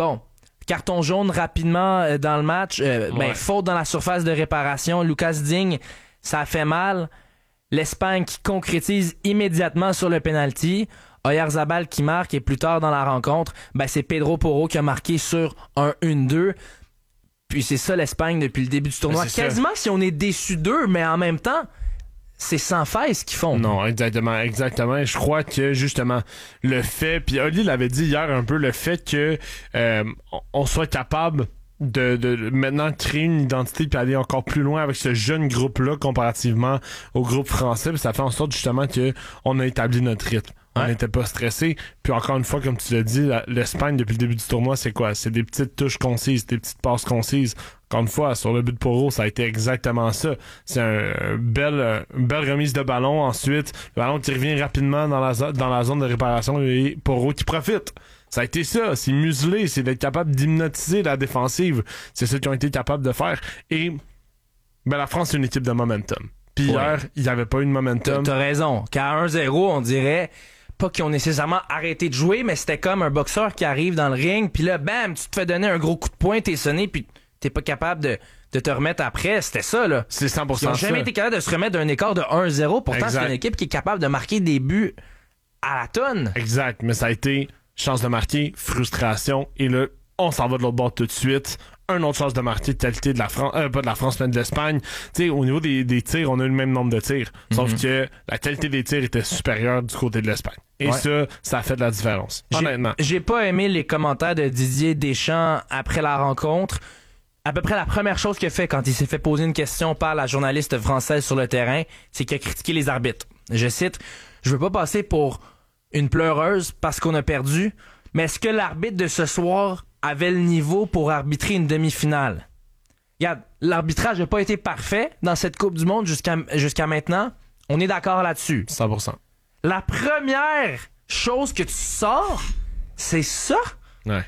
carton jaune rapidement dans le match, faute dans la surface de réparation. Lucas Digne, ça a fait mal. L'Espagne qui concrétise immédiatement sur le penalty. Oyarzabal qui marque, et plus tard dans la rencontre, c'est Pedro Porro qui a marqué sur un 1-2. Puis c'est ça l'Espagne depuis le début du tournoi. Quasiment si on est déçu d'eux, mais en même temps, c'est sans faille ce qu'ils font. Non, exactement. Je crois que justement le fait, puis Oli l'avait dit hier un peu, le fait que on soit capable de maintenant créer une identité puis aller encore plus loin avec ce jeune groupe-là comparativement au groupe français, puis ça fait en sorte justement que on a établi notre rythme. On n'était pas stressé. Puis encore une fois, comme tu l'as dit, l'Espagne depuis le début du tournoi, c'est quoi? C'est des petites touches concises, des petites passes concises. Encore une fois, sur le but de Porro, ça a été exactement ça. C'est une belle remise de ballon. Ensuite, le ballon qui revient rapidement dans la zone de réparation et Porro qui profite. Ça a été ça. C'est muselé. C'est d'être capable d'hypnotiser la défensive. C'est ce qu'ils ont été capables de faire. Et la France, c'est une équipe de momentum. Puis hier, il n'y avait pas eu de momentum. T'as raison. Qu'à 1-0, on dirait pas qu'ils ont nécessairement arrêté de jouer, mais c'était comme un boxeur qui arrive dans le ring, puis là, bam, tu te fais donner un gros coup de poing, t'es sonné, puis t'es pas capable de te remettre après. C'était ça, là. C'est 100% Ils ont jamais été capables de se remettre d'un écart de 1-0. Pourtant, c'est une équipe qui est capable de marquer des buts à la tonne. Exact, mais ça a été chance de marquer, frustration, et là, on s'en va de l'autre bord tout de suite. Une autre chance de marquer de qualité de la France, pas de la France, mais de l'Espagne. Tu sais, au niveau des tirs, on a eu le même nombre de tirs. Sauf que la qualité des tirs était supérieure du côté de l'Espagne. Et ça a fait de la différence. Honnêtement. J'ai pas aimé les commentaires de Didier Deschamps après la rencontre. À peu près la première chose qu'il a fait quand il s'est fait poser une question par la journaliste française sur le terrain, c'est qu'il a critiqué les arbitres. Je cite, « Je veux pas passer pour une pleureuse parce qu'on a perdu, mais est-ce que l'arbitre de ce soir avait le niveau pour arbitrer une demi-finale? » Regarde, l'arbitrage n'a pas été parfait dans cette Coupe du Monde jusqu'à maintenant. On est d'accord là-dessus. 100%. La première chose que tu sors, c'est ça? Ouais.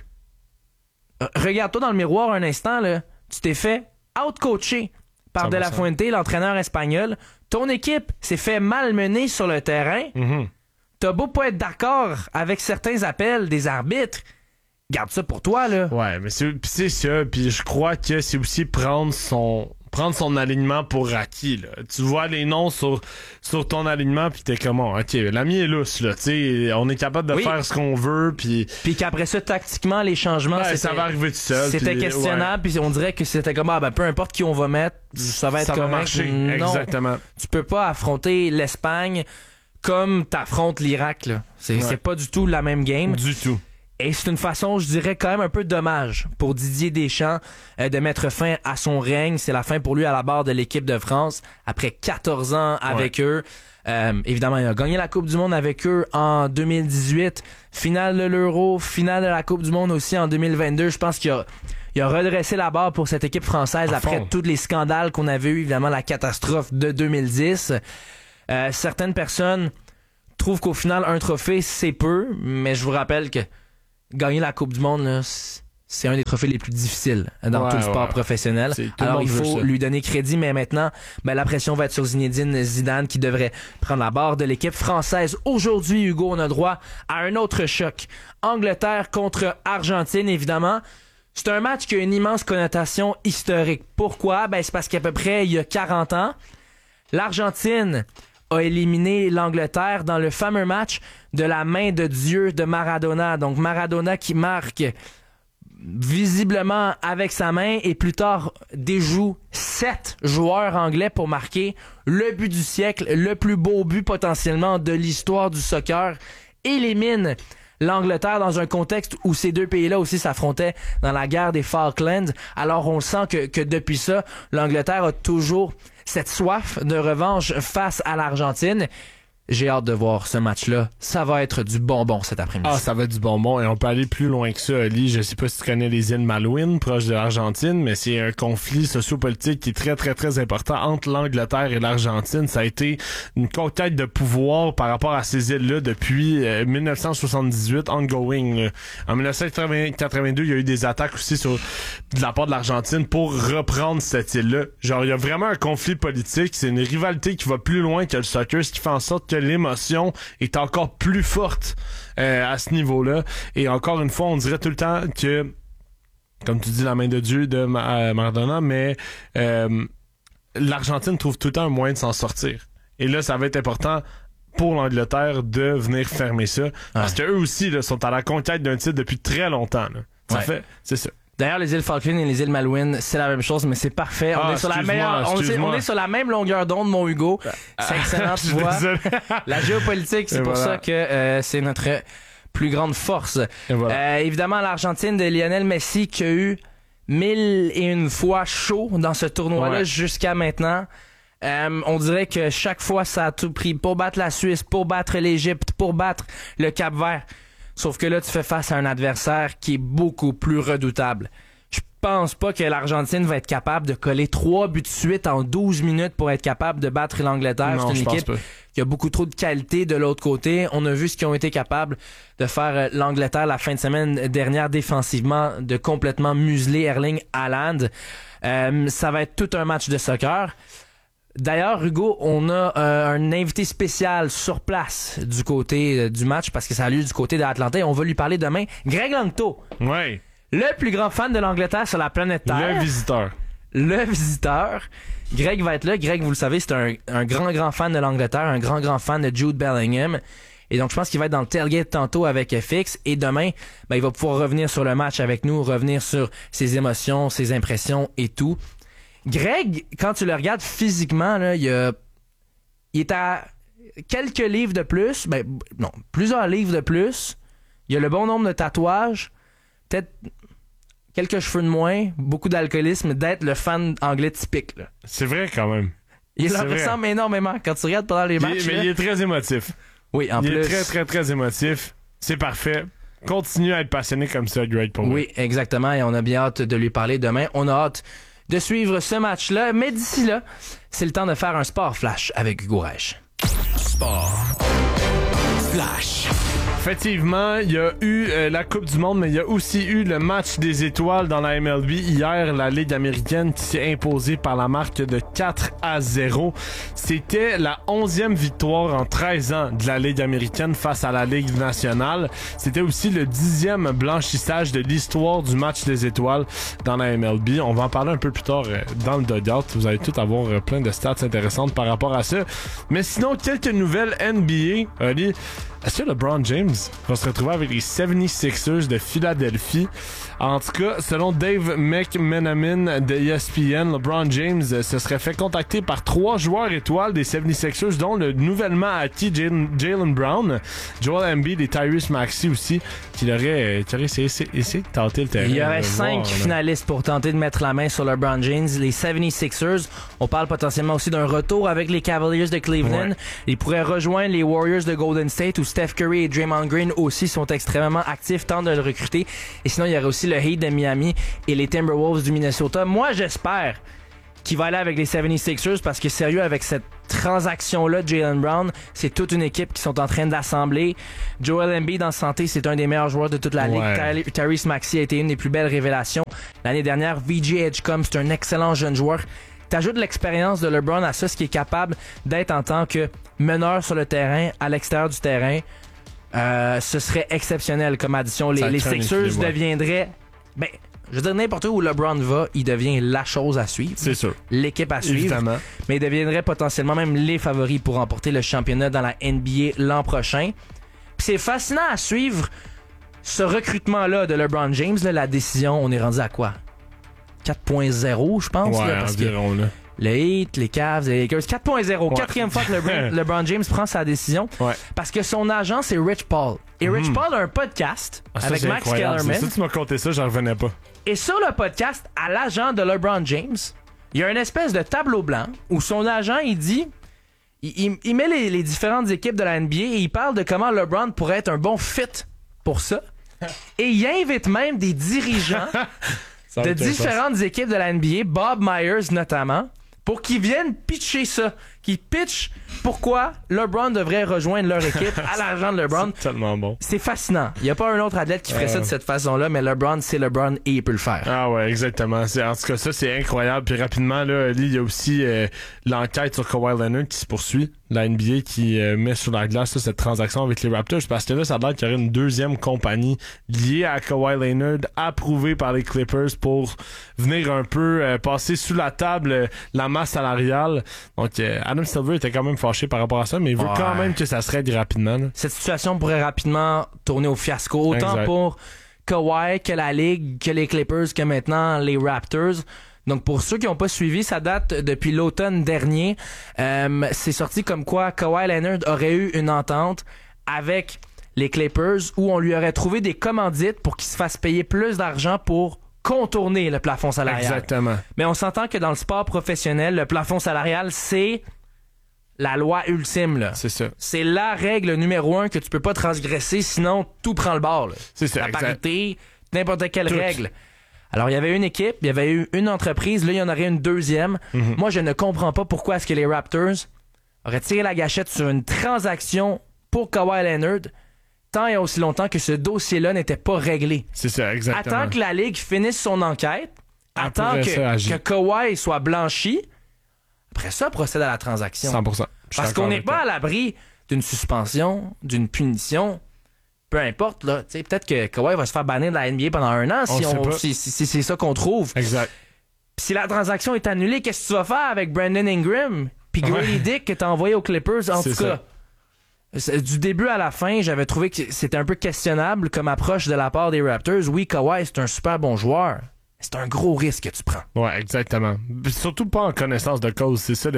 Regarde-toi dans le miroir un instant, là. Tu t'es fait out-coacher par 100%. De La Fuente, l'entraîneur espagnol. Ton équipe s'est fait malmener sur le terrain. Mm-hmm. T'as beau pas être d'accord avec certains appels des arbitres, garde ça pour toi, là. Ouais, mais c'est ça. Puis je crois que c'est aussi prendre son alignement pour acquis, là. Tu vois les noms sur ton alignement, puis t'es comme, OK, l'ami est lousse, là. Tu sais, on est capable de faire ce qu'on veut, puis qu'après ça, tactiquement, les changements, ça va arriver tout seul. C'était questionnable, puis on dirait que c'était comme, peu importe qui on va mettre, ça va être correct. Va marcher. Non, exactement. Tu peux pas affronter l'Espagne comme t'affrontes l'Irak, là. C'est pas du tout la même game. Du tout. Et c'est une façon, je dirais, quand même un peu dommage pour Didier Deschamps de mettre fin à son règne. C'est la fin pour lui à la barre de l'équipe de France après 14 ans avec eux. Évidemment, il a gagné la Coupe du Monde avec eux en 2018, finale de l'Euro, finale de la Coupe du Monde aussi en 2022. Je pense qu'il a redressé la barre pour cette équipe française après tous les scandales qu'on avait eu, évidemment la catastrophe de 2010. Certaines personnes trouvent qu'au final, un trophée, c'est peu, mais je vous rappelle que gagner la Coupe du Monde, là, c'est un des trophées les plus difficiles dans tout le sport professionnel. Alors, il faut lui donner crédit, mais maintenant, la pression va être sur Zinedine Zidane qui devrait prendre la barre de l'équipe française. Aujourd'hui, Hugo, on a droit à un autre choc. Angleterre contre Argentine, évidemment. C'est un match qui a une immense connotation historique. Pourquoi? C'est parce qu'à peu près, il y a 40 ans, l'Argentine a éliminé l'Angleterre dans le fameux match de la main de Dieu de Maradona. Donc Maradona qui marque visiblement avec sa main et plus tard déjoue 7 joueurs anglais pour marquer le but du siècle, le plus beau but potentiellement de l'histoire du soccer, élimine l'Angleterre dans un contexte où ces deux pays-là aussi s'affrontaient dans la guerre des Falklands. Alors on sent que depuis ça, l'Angleterre a toujours cette soif de revanche face à l'Argentine. J'ai hâte de voir ce match-là. Ça va être du bonbon cet après-midi. Ah, ça va être du bonbon. Et on peut aller plus loin que ça, Ali. Je sais pas si tu connais les îles Malouines, proches de l'Argentine, mais c'est un conflit sociopolitique qui est très, très, très important entre l'Angleterre et l'Argentine. Ça a été une conquête de pouvoir par rapport à ces îles-là depuis 1978, ongoing. Là. En 1982, il y a eu des attaques aussi de la part de l'Argentine pour reprendre cette île-là. Genre, il y a vraiment un conflit politique. C'est une rivalité qui va plus loin que le soccer, ce qui fait en sorte que l'émotion est encore plus forte à ce niveau-là. Et encore une fois, on dirait tout le temps que, comme tu dis, la main de Dieu de Maradona, mais l'Argentine trouve tout le temps un moyen de s'en sortir. Et là, ça va être important pour l'Angleterre de venir fermer ça. Parce qu'eux aussi là, sont à la conquête d'un titre depuis très longtemps. Là. C'est ça. D'ailleurs, les îles Falkland et les îles Malouines, c'est la même chose, mais c'est parfait. On est sur on est sur la même longueur d'onde, mon Hugo. C'est excellent, tu vois. La géopolitique, c'est pour ça que c'est notre plus grande force. Évidemment, l'Argentine de Lionel Messi qui a eu 1001 fois chaud dans ce tournoi-là jusqu'à maintenant. On dirait que chaque fois, ça a tout pris pour battre la Suisse, pour battre l'Égypte, pour battre le Cap-Vert. Sauf que là, tu fais face à un adversaire qui est beaucoup plus redoutable. Je pense pas que l'Argentine va être capable de coller 3 buts de suite en 12 minutes pour être capable de battre l'Angleterre. C'est une équipe qui a beaucoup trop de qualité de l'autre côté. On a vu ce qu'ils ont été capables de faire l'Angleterre la fin de semaine dernière défensivement, de complètement museler Erling Haaland. Ça va être tout un match de soccer. D'ailleurs, Hugo, on a un invité spécial sur place du côté du match parce que ça a lieu du côté d'Atlanta et on va lui parler demain. Greg Langto. Ouais. Le plus grand fan de l'Angleterre sur la planète Terre. Le visiteur. Greg va être là. Greg, vous le savez, c'est un grand fan de l'Angleterre, un grand fan de Jude Bellingham. Et donc, je pense qu'il va être dans le tailgate tantôt avec FX. Et demain, il va pouvoir revenir sur le match avec nous, revenir sur ses émotions, ses impressions et tout. Greg, quand tu le regardes physiquement, là, il est à quelques livres de plus. Plusieurs livres de plus. Il a le bon nombre de tatouages. Peut-être quelques cheveux de moins. Beaucoup d'alcoolisme. D'être le fan anglais typique. Là. C'est vrai quand même. Il en ressemble énormément. Quand tu regardes pendant les matchs. Mais il est très émotif. Oui, en plus. Il est très, très, très émotif. C'est parfait. Continue à être passionné comme ça, Greg, pour moi. Oui, exactement. Et on a bien hâte de lui parler demain. On a hâte de suivre ce match-là. Mais d'ici là, c'est le temps de faire un Sport Flash avec Hugo Reich. Sport Flash. Effectivement, il y a eu la Coupe du Monde, mais il y a aussi eu le match des étoiles dans la MLB. Hier, la Ligue américaine qui s'est imposée par la marque de 4-0. C'était la 11e victoire en 13 ans de la Ligue américaine face à la Ligue nationale. C'était aussi le 10e blanchissage de l'histoire du match des étoiles dans la MLB. On va en parler un peu plus tard dans le dugout. Vous allez tout avoir plein de stats intéressantes par rapport à ça. Mais sinon, quelques nouvelles NBA. Oli, est-ce que LeBron James va se retrouver avec les 76ers de Philadelphie? En tout cas, selon Dave McMenamin de ESPN, LeBron James se serait fait contacter par 3 joueurs étoiles des 76ers, dont le nouvellement acquis Jaylen Brown, Joel Embiid et Tyrese Maxey aussi, qui aurait essayé de tenter le terrain. Il y aurait 5 finalistes pour tenter de mettre la main sur LeBron James. Les 76ers, on parle potentiellement aussi d'un retour avec les Cavaliers de Cleveland. Ouais. Ils pourraient rejoindre les Warriors de Golden State, où Steph Curry et Draymond Green aussi sont extrêmement actifs, tentent de le recruter. Et sinon, il y aurait aussi le Heat de Miami et les Timberwolves du Minnesota. Moi, j'espère qu'il va aller avec les 76ers parce que sérieux, avec cette transaction-là de Jaylen Brown, c'est toute une équipe qui sont en train d'assembler. Joel Embiid en santé, c'est un des meilleurs joueurs de toute la ligue. Tyrese Maxey a été une des plus belles révélations. L'année dernière, VJ Edgecombe, c'est un excellent jeune joueur. T'ajoutes l'expérience de LeBron à ça, ce qui est capable d'être en tant que meneur sur le terrain, à l'extérieur du terrain. Ce serait exceptionnel comme addition. Les Sixers deviendraient... Ben, je veux dire, n'importe où LeBron va, il devient la chose à suivre. C'est sûr. L'équipe à suivre. Évidemment. Mais il deviendrait potentiellement même les favoris pour remporter le championnat dans la NBA l'an prochain. Puis c'est fascinant à suivre ce recrutement-là de LeBron James. Là, la décision, on est rendu à quoi? 4.0, je pense. Ouais, là, parce environ, là. Le Heat, les Cavs, les Lakers. 4.0. Quatrième fois que LeBron James prend sa décision. Ouais. Parce que son agent, c'est Rich Paul. Et Rich Paul a un podcast avec Max Kellerman. Si tu m'as conté ça, j'en revenais pas. Et sur le podcast, à l'agent de LeBron James, il y a une espèce de tableau blanc où son agent, il dit... Il met les différentes équipes de la NBA et il parle de comment LeBron pourrait être un bon fit pour ça. Et il invite même des dirigeants de différentes équipes de la NBA, Bob Myers notamment, pour qu'ils viennent pitcher ça. Qu'ils pitchent pourquoi LeBron devrait rejoindre leur équipe à l'agent de LeBron. C'est tellement bon. C'est fascinant. Il n'y a pas un autre athlète qui ferait ça de cette façon-là, mais LeBron, c'est LeBron et il peut le faire. Ah ouais, exactement. En tout cas, ça, c'est incroyable. Puis rapidement, là, il y a aussi l'enquête sur Kawhi Leonard qui se poursuit. La NBA qui met sur la glace cette transaction avec les Raptors, parce que là, ça a l'air qu'il y aurait une deuxième compagnie liée à Kawhi Leonard, approuvée par les Clippers pour venir un peu passer sous la table la masse salariale. Donc, Adam Silver était quand même fâché par rapport à ça, mais il veut quand même que ça se règle rapidement. Là. Cette situation pourrait rapidement tourner au fiasco, autant pour Kawhi que la Ligue, que les Clippers, que maintenant les Raptors. Donc pour ceux qui n'ont pas suivi, ça date depuis l'automne dernier. C'est sorti comme quoi Kawhi Leonard aurait eu une entente avec les Clippers où on lui aurait trouvé des commandites pour qu'il se fasse payer plus d'argent pour contourner le plafond salarial. Exactement. Mais on s'entend que dans le sport professionnel, le plafond salarial, c'est la loi ultime. Là. C'est ça. C'est la règle numéro 1 que tu peux pas transgresser, sinon tout prend le bord. Là. C'est ça. La parité, n'importe quelle règle. Alors, il y avait une équipe, il y avait eu une entreprise, là, il y en aurait une deuxième. Mm-hmm. Moi, je ne comprends pas pourquoi est-ce que les Raptors auraient tiré la gâchette sur une transaction pour Kawhi Leonard tant et aussi longtemps que ce dossier-là n'était pas réglé. C'est ça, exactement. Attends que la Ligue finisse son enquête, attends que Kawhi soit blanchi, après ça, procède à la transaction. 100%. Parce qu'on n'est pas à l'abri d'une suspension, d'une punition... Peu importe, là. T'sais, peut-être que Kawhi va se faire bannir de la NBA pendant 1 an si c'est ça qu'on trouve. Exact. Pis si la transaction est annulée, qu'est-ce que tu vas faire avec Brandon Ingram puis Grady Dick que t'as envoyé aux Clippers? En tout cas, du début à la fin, j'avais trouvé que c'était un peu questionnable comme approche de la part des Raptors. Oui, Kawhi, c'est un super bon joueur. C'est un gros risque que tu prends. Ouais, exactement. Surtout pas en connaissance de cause. C'est ça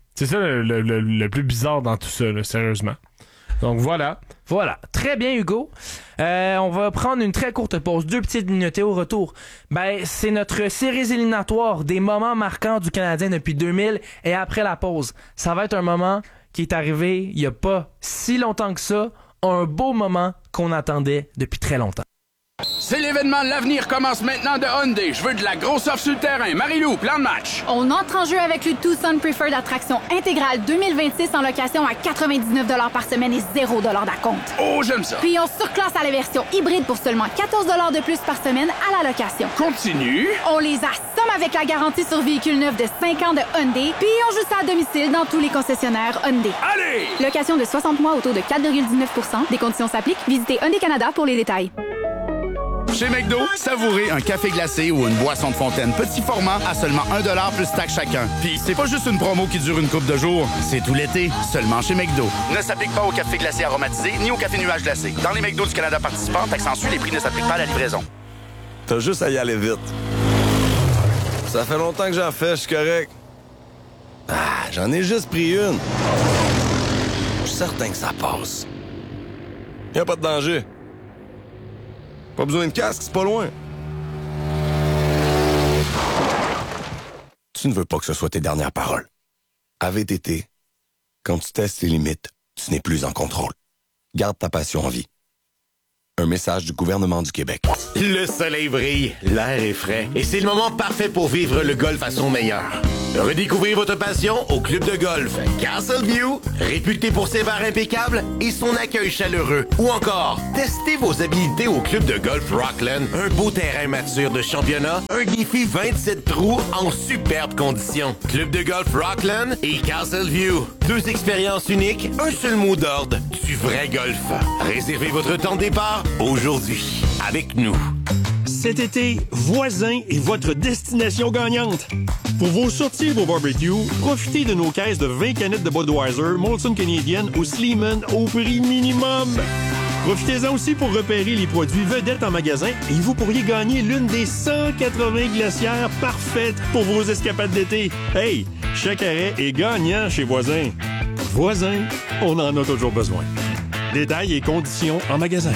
le plus bizarre dans tout ça, là, sérieusement. Donc voilà. Voilà. Très bien, Hugo. On va prendre une très courte pause. 2 petites minutes et au retour, c'est notre série éliminatoire des moments marquants du Canadien depuis 2000 et après la pause. Ça va être un moment qui est arrivé il y a pas si longtemps que ça. Un beau moment qu'on attendait depuis très longtemps. C'est l'événement de l'avenir commence maintenant de Hyundai. Je veux de la grosse offre sur le terrain. Marie-Lou, plan de match. On entre en jeu avec le Tucson Preferred Attraction intégrale 2026 en location à 99$ par semaine et 0$ d'acompte. Oh, j'aime ça. Puis on surclasse à la version hybride pour seulement 14$ de plus par semaine à la location. Continue. On les assomme avec la garantie sur véhicule neuf de 5 ans de Hyundai. Puis on joue ça à domicile dans tous les concessionnaires Hyundai. Allez! Location de 60 mois au taux de 4,19%. Des conditions s'appliquent. Visitez Hyundai Canada pour les détails. Chez McDo, savourez un café glacé ou une boisson de fontaine petit format à seulement 1$ plus taxe chacun. Puis c'est pas juste une promo qui dure une couple de jours, c'est tout l'été, seulement chez McDo. Ne s'applique pas au café glacé aromatisé ni au café nuage glacé. Dans les McDo du Canada participants, taxe en suit, les prix ne s'appliquent pas à la livraison. T'as juste à y aller vite. Ça fait longtemps que j'en fais, je suis correct. J'en ai juste pris une. Je suis certain que ça passe. Y a pas de danger. Pas besoin de casque, c'est pas loin. Tu ne veux pas que ce soit tes dernières paroles. À VTT, quand tu testes tes limites, tu n'es plus en contrôle. Garde ta passion en vie. Un message du gouvernement du Québec. Le soleil brille, l'air est frais, et c'est le moment parfait pour vivre le golf à son meilleur. Redécouvrez votre passion au club de golf Castleview, réputé pour ses bars impeccables et son accueil chaleureux. Ou encore, testez vos habilités au club de golf Rockland, un beau terrain mature de championnat, un défi 27 trous en superbes conditions. Club de golf Rockland et Castleview. 2 expériences uniques, un seul mot d'ordre, du vrai golf. Réservez votre temps de départ aujourd'hui, avec nous. Cet été, Voisin est votre destination gagnante. Pour vos sorties et vos barbecues, profitez de nos caisses de 20 canettes de Budweiser, Molson Canadian ou Sleeman au prix minimum. Profitez-en aussi pour repérer les produits vedettes en magasin et vous pourriez gagner l'une des 180 glacières parfaites pour vos escapades d'été. Hey, chaque arrêt est gagnant chez Voisin. Voisin, on en a toujours besoin. Détails et conditions en magasin.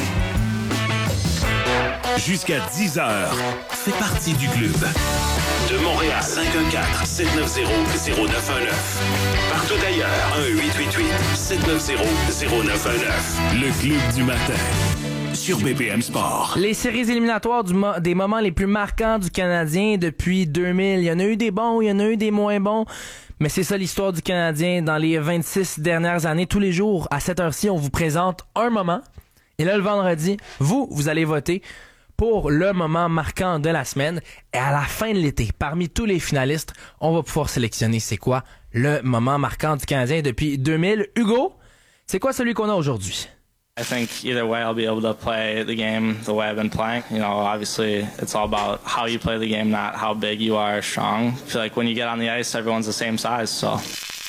Jusqu'à 10h, fais partie du club. De Montréal, 514-790-0919. Partout ailleurs, 1-888-790-0919. Le club du matin, sur BPM Sport. Les séries éliminatoires des moments les plus marquants du Canadien depuis 2000. Il y en a eu des bons, il y en a eu des moins bons. Mais c'est ça l'histoire du Canadien dans les 26 dernières années. Tous les jours, à cette heure-ci, on vous présente un moment. Et là, le vendredi, vous allez voter pour le moment marquant de la semaine. Et à la fin de l'été, parmi tous les finalistes, on va pouvoir sélectionner c'est quoi le moment marquant du Canadien depuis 2000. Hugo, c'est quoi celui qu'on a aujourd'hui? I think either way I'll be able to play the game the way I've been playing. You know, obviously it's all about how you play the game, not how big you are or strong. I feel like when you get on the ice, everyone's the same size, so...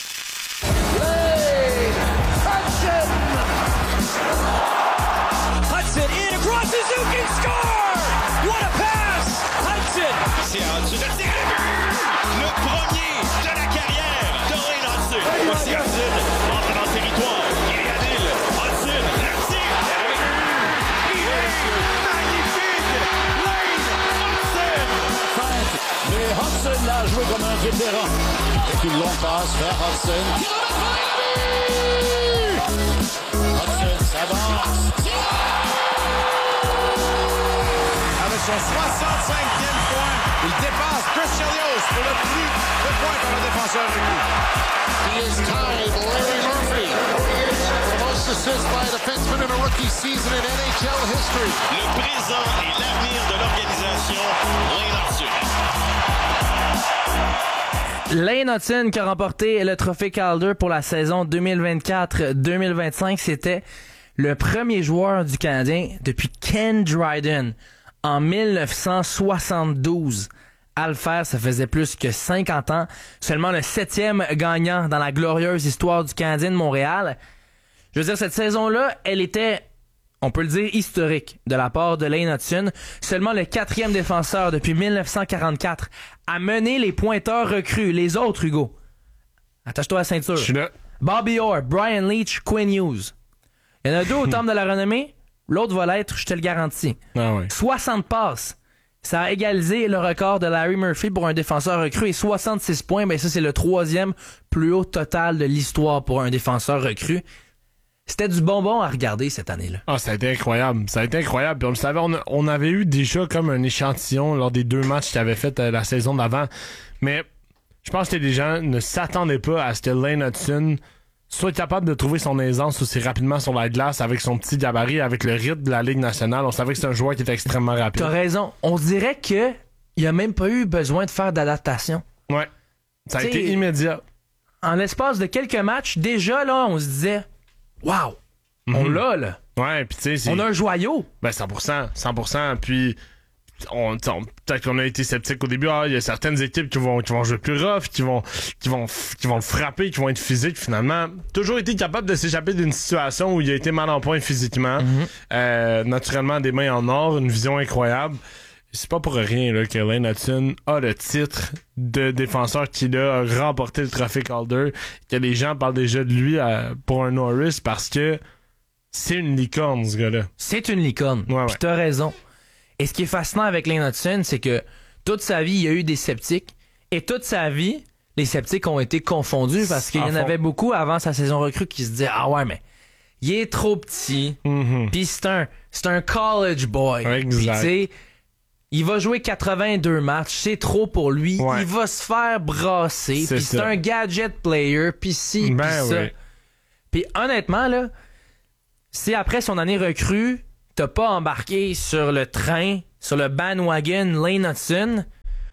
Hudson in across Suzuki, score! What a pass! Hudson! C'est Hudson de tirer le premier de la carrière de Lane Hudson. Voici Hudson entre dans le territoire. Il est Adil. Hudson, le tir! Il est magnifique! Lane Hudson! Mais Hudson l'a joué comme un vétéran. Et une longue passe vers Hudson. Hudson s'avance. Avec son 65e point, il dépasse Chris Chelios pour le plus de points par un défenseur recru. He is tied Larry Murphy for most assists by a defenseman in a rookie season in NHL history. Le présent et l'avenir de l'organisation, Lane Hudson. Lane Hudson qui a remporté le trophée Calder pour la saison 2024-2025. C'était le premier joueur du Canadien depuis Ken Dryden en 1972. À le faire, ça faisait plus que 50 ans. Seulement le 7e gagnant dans la glorieuse histoire du Canadien de Montréal. Je veux dire, cette saison-là, elle était, on peut le dire, historique de la part de Lane Hudson. Seulement le 4e défenseur depuis 1944 à mener les pointeurs recrues. Les autres, Hugo. Attache-toi à la ceinture. Je suis là. Bobby Orr, Brian Leach, Quinn Hughes. Il y en a 2 au temple de la renommée. L'autre va l'être, je te le garantis. Ah ouais. 60 passes. Ça a égalisé le record de Larry Murphy pour un défenseur recru et 66 points. Ben ça, c'est le 3e plus haut total de l'histoire pour un défenseur recru. C'était du bonbon à regarder cette année-là. Ah, ça a été incroyable. Ça a été incroyable. Puis on le savait, on avait eu déjà comme un échantillon lors des 2 matchs qu'il avait fait la saison d'avant. Mais je pense que les gens ne s'attendaient pas à ce que Lane Hudson soit capable de trouver son aisance aussi rapidement sur la glace avec son petit gabarit, avec le rythme de la Ligue nationale. On savait que c'est un joueur qui était extrêmement rapide. T'as raison. On dirait que il a même pas eu besoin de faire d'adaptation. Ouais. Ça a été immédiat. En l'espace de quelques matchs, déjà là, on se disait « Wow! On l'a, là. Ouais, puis tu sais, on a un joyau. Ben 100%. Puis peut-être qu'on a été sceptique au début. Il y a certaines équipes qui vont jouer plus rough, qui vont le frapper, qui vont être physiques. Finalement, toujours été capable de s'échapper d'une situation où il a été mal en point physiquement. Naturellement, des mains en or, une vision incroyable. C'est pas pour rien là, que Lane Hutson a le titre de défenseur qu'il a remporté le trophée Calder, que les gens parlent déjà de lui pour un Norris parce que c'est une licorne, ce gars-là. C'est une licorne. Ouais. Puis t'as raison. Et ce qui est fascinant avec Lane Hutson, c'est que toute sa vie, il y a eu des sceptiques. Et toute sa vie, les sceptiques ont été confondus parce qu'il y en avait beaucoup avant sa saison recrue qui se disaient « Ah ouais, mais il est trop petit. Puis c'est un college boy. Puis tu sais, il va jouer 82 matchs. C'est trop pour lui. Il va se faire brasser. Puis c'est un gadget player. Puis ci, puis ça. Puis honnêtement, là, si après son année recrue, t'as pas embarqué sur le train, sur le bandwagon Lane Hutson,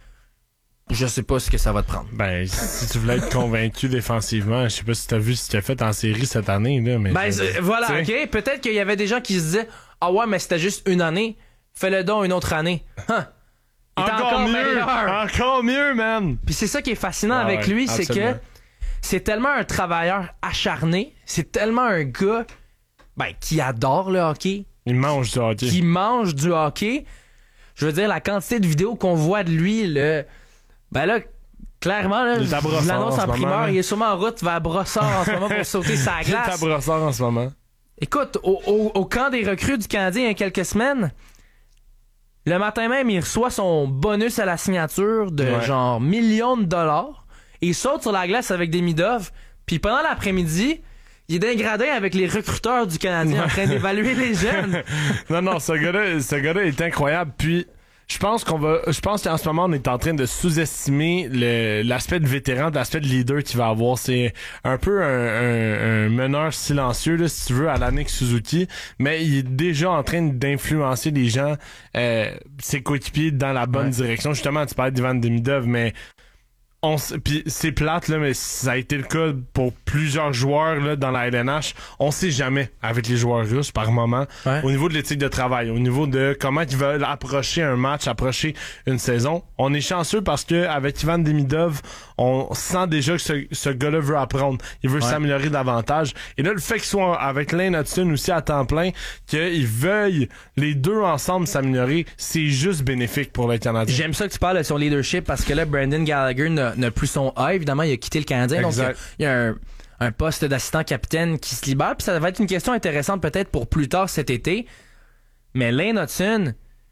je sais pas ce que ça va te prendre. Ben, si tu voulais être convaincu défensivement, je sais pas si t'as vu ce qu'il a fait en série cette année, là, mais... Ben, voilà, ok. Peut-être qu'il y avait des gens qui se disaient « Ah ouais, mais c'était juste une année. Fais-le donc une autre année. » Encore mieux! Meilleur. Encore mieux, man! Puis c'est ça qui est fascinant avec lui, c'est que c'est tellement un travailleur acharné, c'est tellement un gars qui adore le hockey. Il mange du hockey. Qui mange du hockey. Je veux dire, la quantité de vidéos qu'on voit de lui, là, clairement, là, je l'annonce en primeur, il est sûrement en route vers Brossard en ce moment pour sauter sa glace. Il est à Brossard en ce moment. Écoute, au camp des recrues du Canadien il y a quelques semaines, le matin même, il reçoit son bonus à la signature de genre millions de dollars. Il saute sur la glace avec des Midov. Puis pendant l'après-midi, il est dans les gradins avec les recruteurs du Canadien en train d'évaluer les jeunes. Non, ce gars-là est incroyable. Puis je pense qu'en ce moment, on est en train de sous-estimer l'aspect de vétéran, l'aspect de leader qu'il va avoir. C'est un peu un meneur silencieux, là, si tu veux, à l'Annick Suzuki, mais il est déjà en train d'influencer les gens, ses coéquipiers, dans la bonne direction. Justement, tu parlais d'Ivan Demidov, mais puis c'est plate là, mais ça a été le cas pour plusieurs joueurs là dans la LNH. On sait jamais avec les joueurs russes par moment au niveau de l'éthique de travail, au niveau de comment ils veulent approcher un match, approcher une saison. On est chanceux parce que avec Ivan Demidov, on sent déjà que ce gars-là veut apprendre, il veut s'améliorer davantage. Et là, le fait qu'il soit avec Lane Hutson aussi à temps plein, qu'ils veuillent les deux ensemble s'améliorer, c'est juste bénéfique pour le Canadien. J'aime ça que tu parles de son leadership parce que là, Brendan Gallagher n'a plus son A, évidemment, il a quitté le Canadien. Exact. Donc il y a un poste d'assistant capitaine qui se libère. Puis ça va être une question intéressante peut-être pour plus tard cet été. Mais Lane Hutson,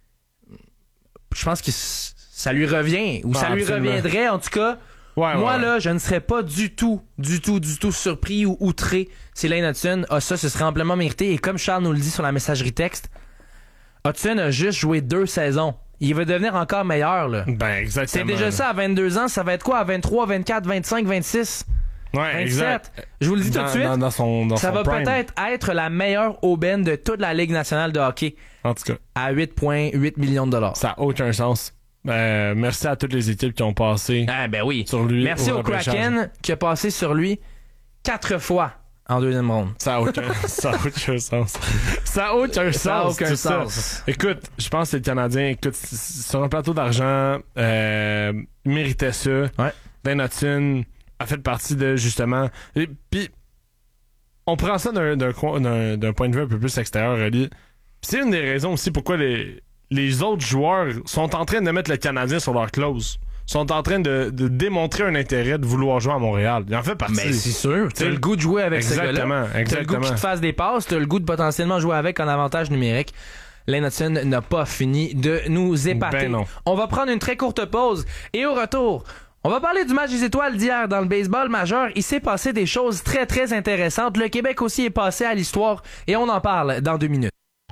je pense que ça lui revient, ou ça lui reviendrait en tout cas. Moi là, je ne serais pas du tout surpris ou outré si Lane Hutson a ça, ce serait amplement mérité. Et comme Charles nous le dit sur la messagerie texte, Hutson a juste joué 2 saisons. Il va devenir encore meilleur, là. Ben, exactement. C'est déjà ça à 22 ans. Ça va être quoi à 23, 24, 25, 26? Ouais, 27? Exact. Je vous le dis tout de suite. Ça va peut-être être la meilleure aubaine de toute la Ligue nationale de hockey. En tout cas. À 8,8 millions de dollars. Ça n'a aucun sens. Merci à toutes les équipes qui ont passé sur lui. Merci au Kraken qui a passé sur lui 4 fois en deuxième ronde. Ça a aucun sens. Ça a aucun sens. Écoute, je pense que les Canadiens, sur un plateau d'argent, méritaient ça. Lane Hutson a fait partie de, justement... Puis, on prend ça d'un point de vue un peu plus extérieur, Oli. C'est une des raisons aussi pourquoi les autres joueurs sont en train de mettre le Canadien sur leur clause. Sont en train de démontrer un intérêt de vouloir jouer à Montréal. Il en fait partie. Mais c'est sûr. T'as le goût de jouer avec ce gars-là. T'as le goût qu'il te fasse des passes. T'as le goût de potentiellement jouer avec en avantage numérique. Lane Hutson n'a pas fini de nous épater. Ben non. On va prendre une très courte pause. Et au retour, on va parler du match des étoiles d'hier dans le baseball majeur. Il s'est passé des choses très, très intéressantes. Le Québec aussi est passé à l'histoire. Et on en parle dans 2 minutes.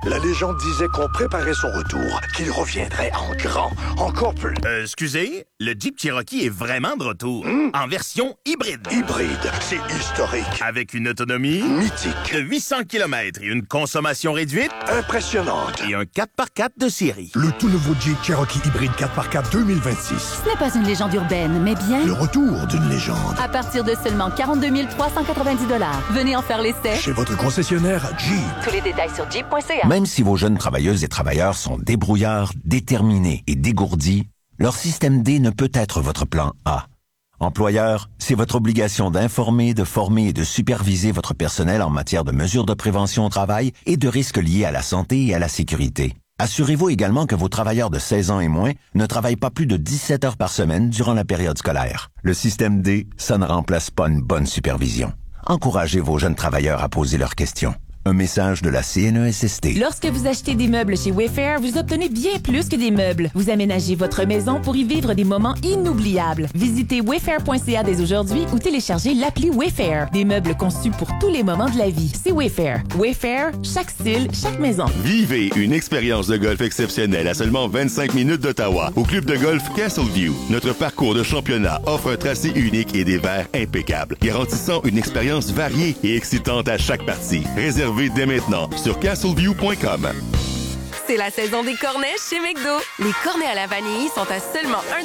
La légende disait qu'on préparait son retour, qu'il reviendrait en grand, encore plus. Excusez, le Jeep Cherokee est vraiment de retour. En version hybride. Hybride, c'est historique. Avec une autonomie... mythique. De 800 km et une consommation réduite... impressionnante. Et un 4x4 de série. Le tout nouveau Jeep Cherokee hybride 4x4 2026. Ce n'est pas une légende urbaine, mais bien... le retour d'une légende. À partir de seulement 42 390 $. Venez en faire l'essai. Chez votre concessionnaire Jeep. Tous les détails sur jeep.ca. Même si vos jeunes travailleuses et travailleurs sont débrouillards, déterminés et dégourdis, leur système D ne peut être votre plan A. Employeur, c'est votre obligation d'informer, de former et de superviser votre personnel en matière de mesures de prévention au travail et de risques liés à la santé et à la sécurité. Assurez-vous également que vos travailleurs de 16 ans et moins ne travaillent pas plus de 17 heures par semaine durant la période scolaire. Le système D, ça ne remplace pas une bonne supervision. Encouragez vos jeunes travailleurs à poser leurs questions. Un message de la CNESST. Lorsque vous achetez des meubles chez Wayfair, vous obtenez bien plus que des meubles. Vous aménagez votre maison pour y vivre des moments inoubliables. Visitez wayfair.ca dès aujourd'hui ou téléchargez l'appli Wayfair. Des meubles conçus pour tous les moments de la vie. C'est Wayfair. Wayfair, chaque style, chaque maison. Vivez une expérience de golf exceptionnelle à seulement 25 minutes d'Ottawa au club de golf Castleview. Notre parcours de championnat offre un tracé unique et des verts impeccables, garantissant une expérience variée et excitante à chaque partie. Réservez dès maintenant sur castleview.com. C'est la saison des cornets chez McDo. Les cornets à la vanille sont à seulement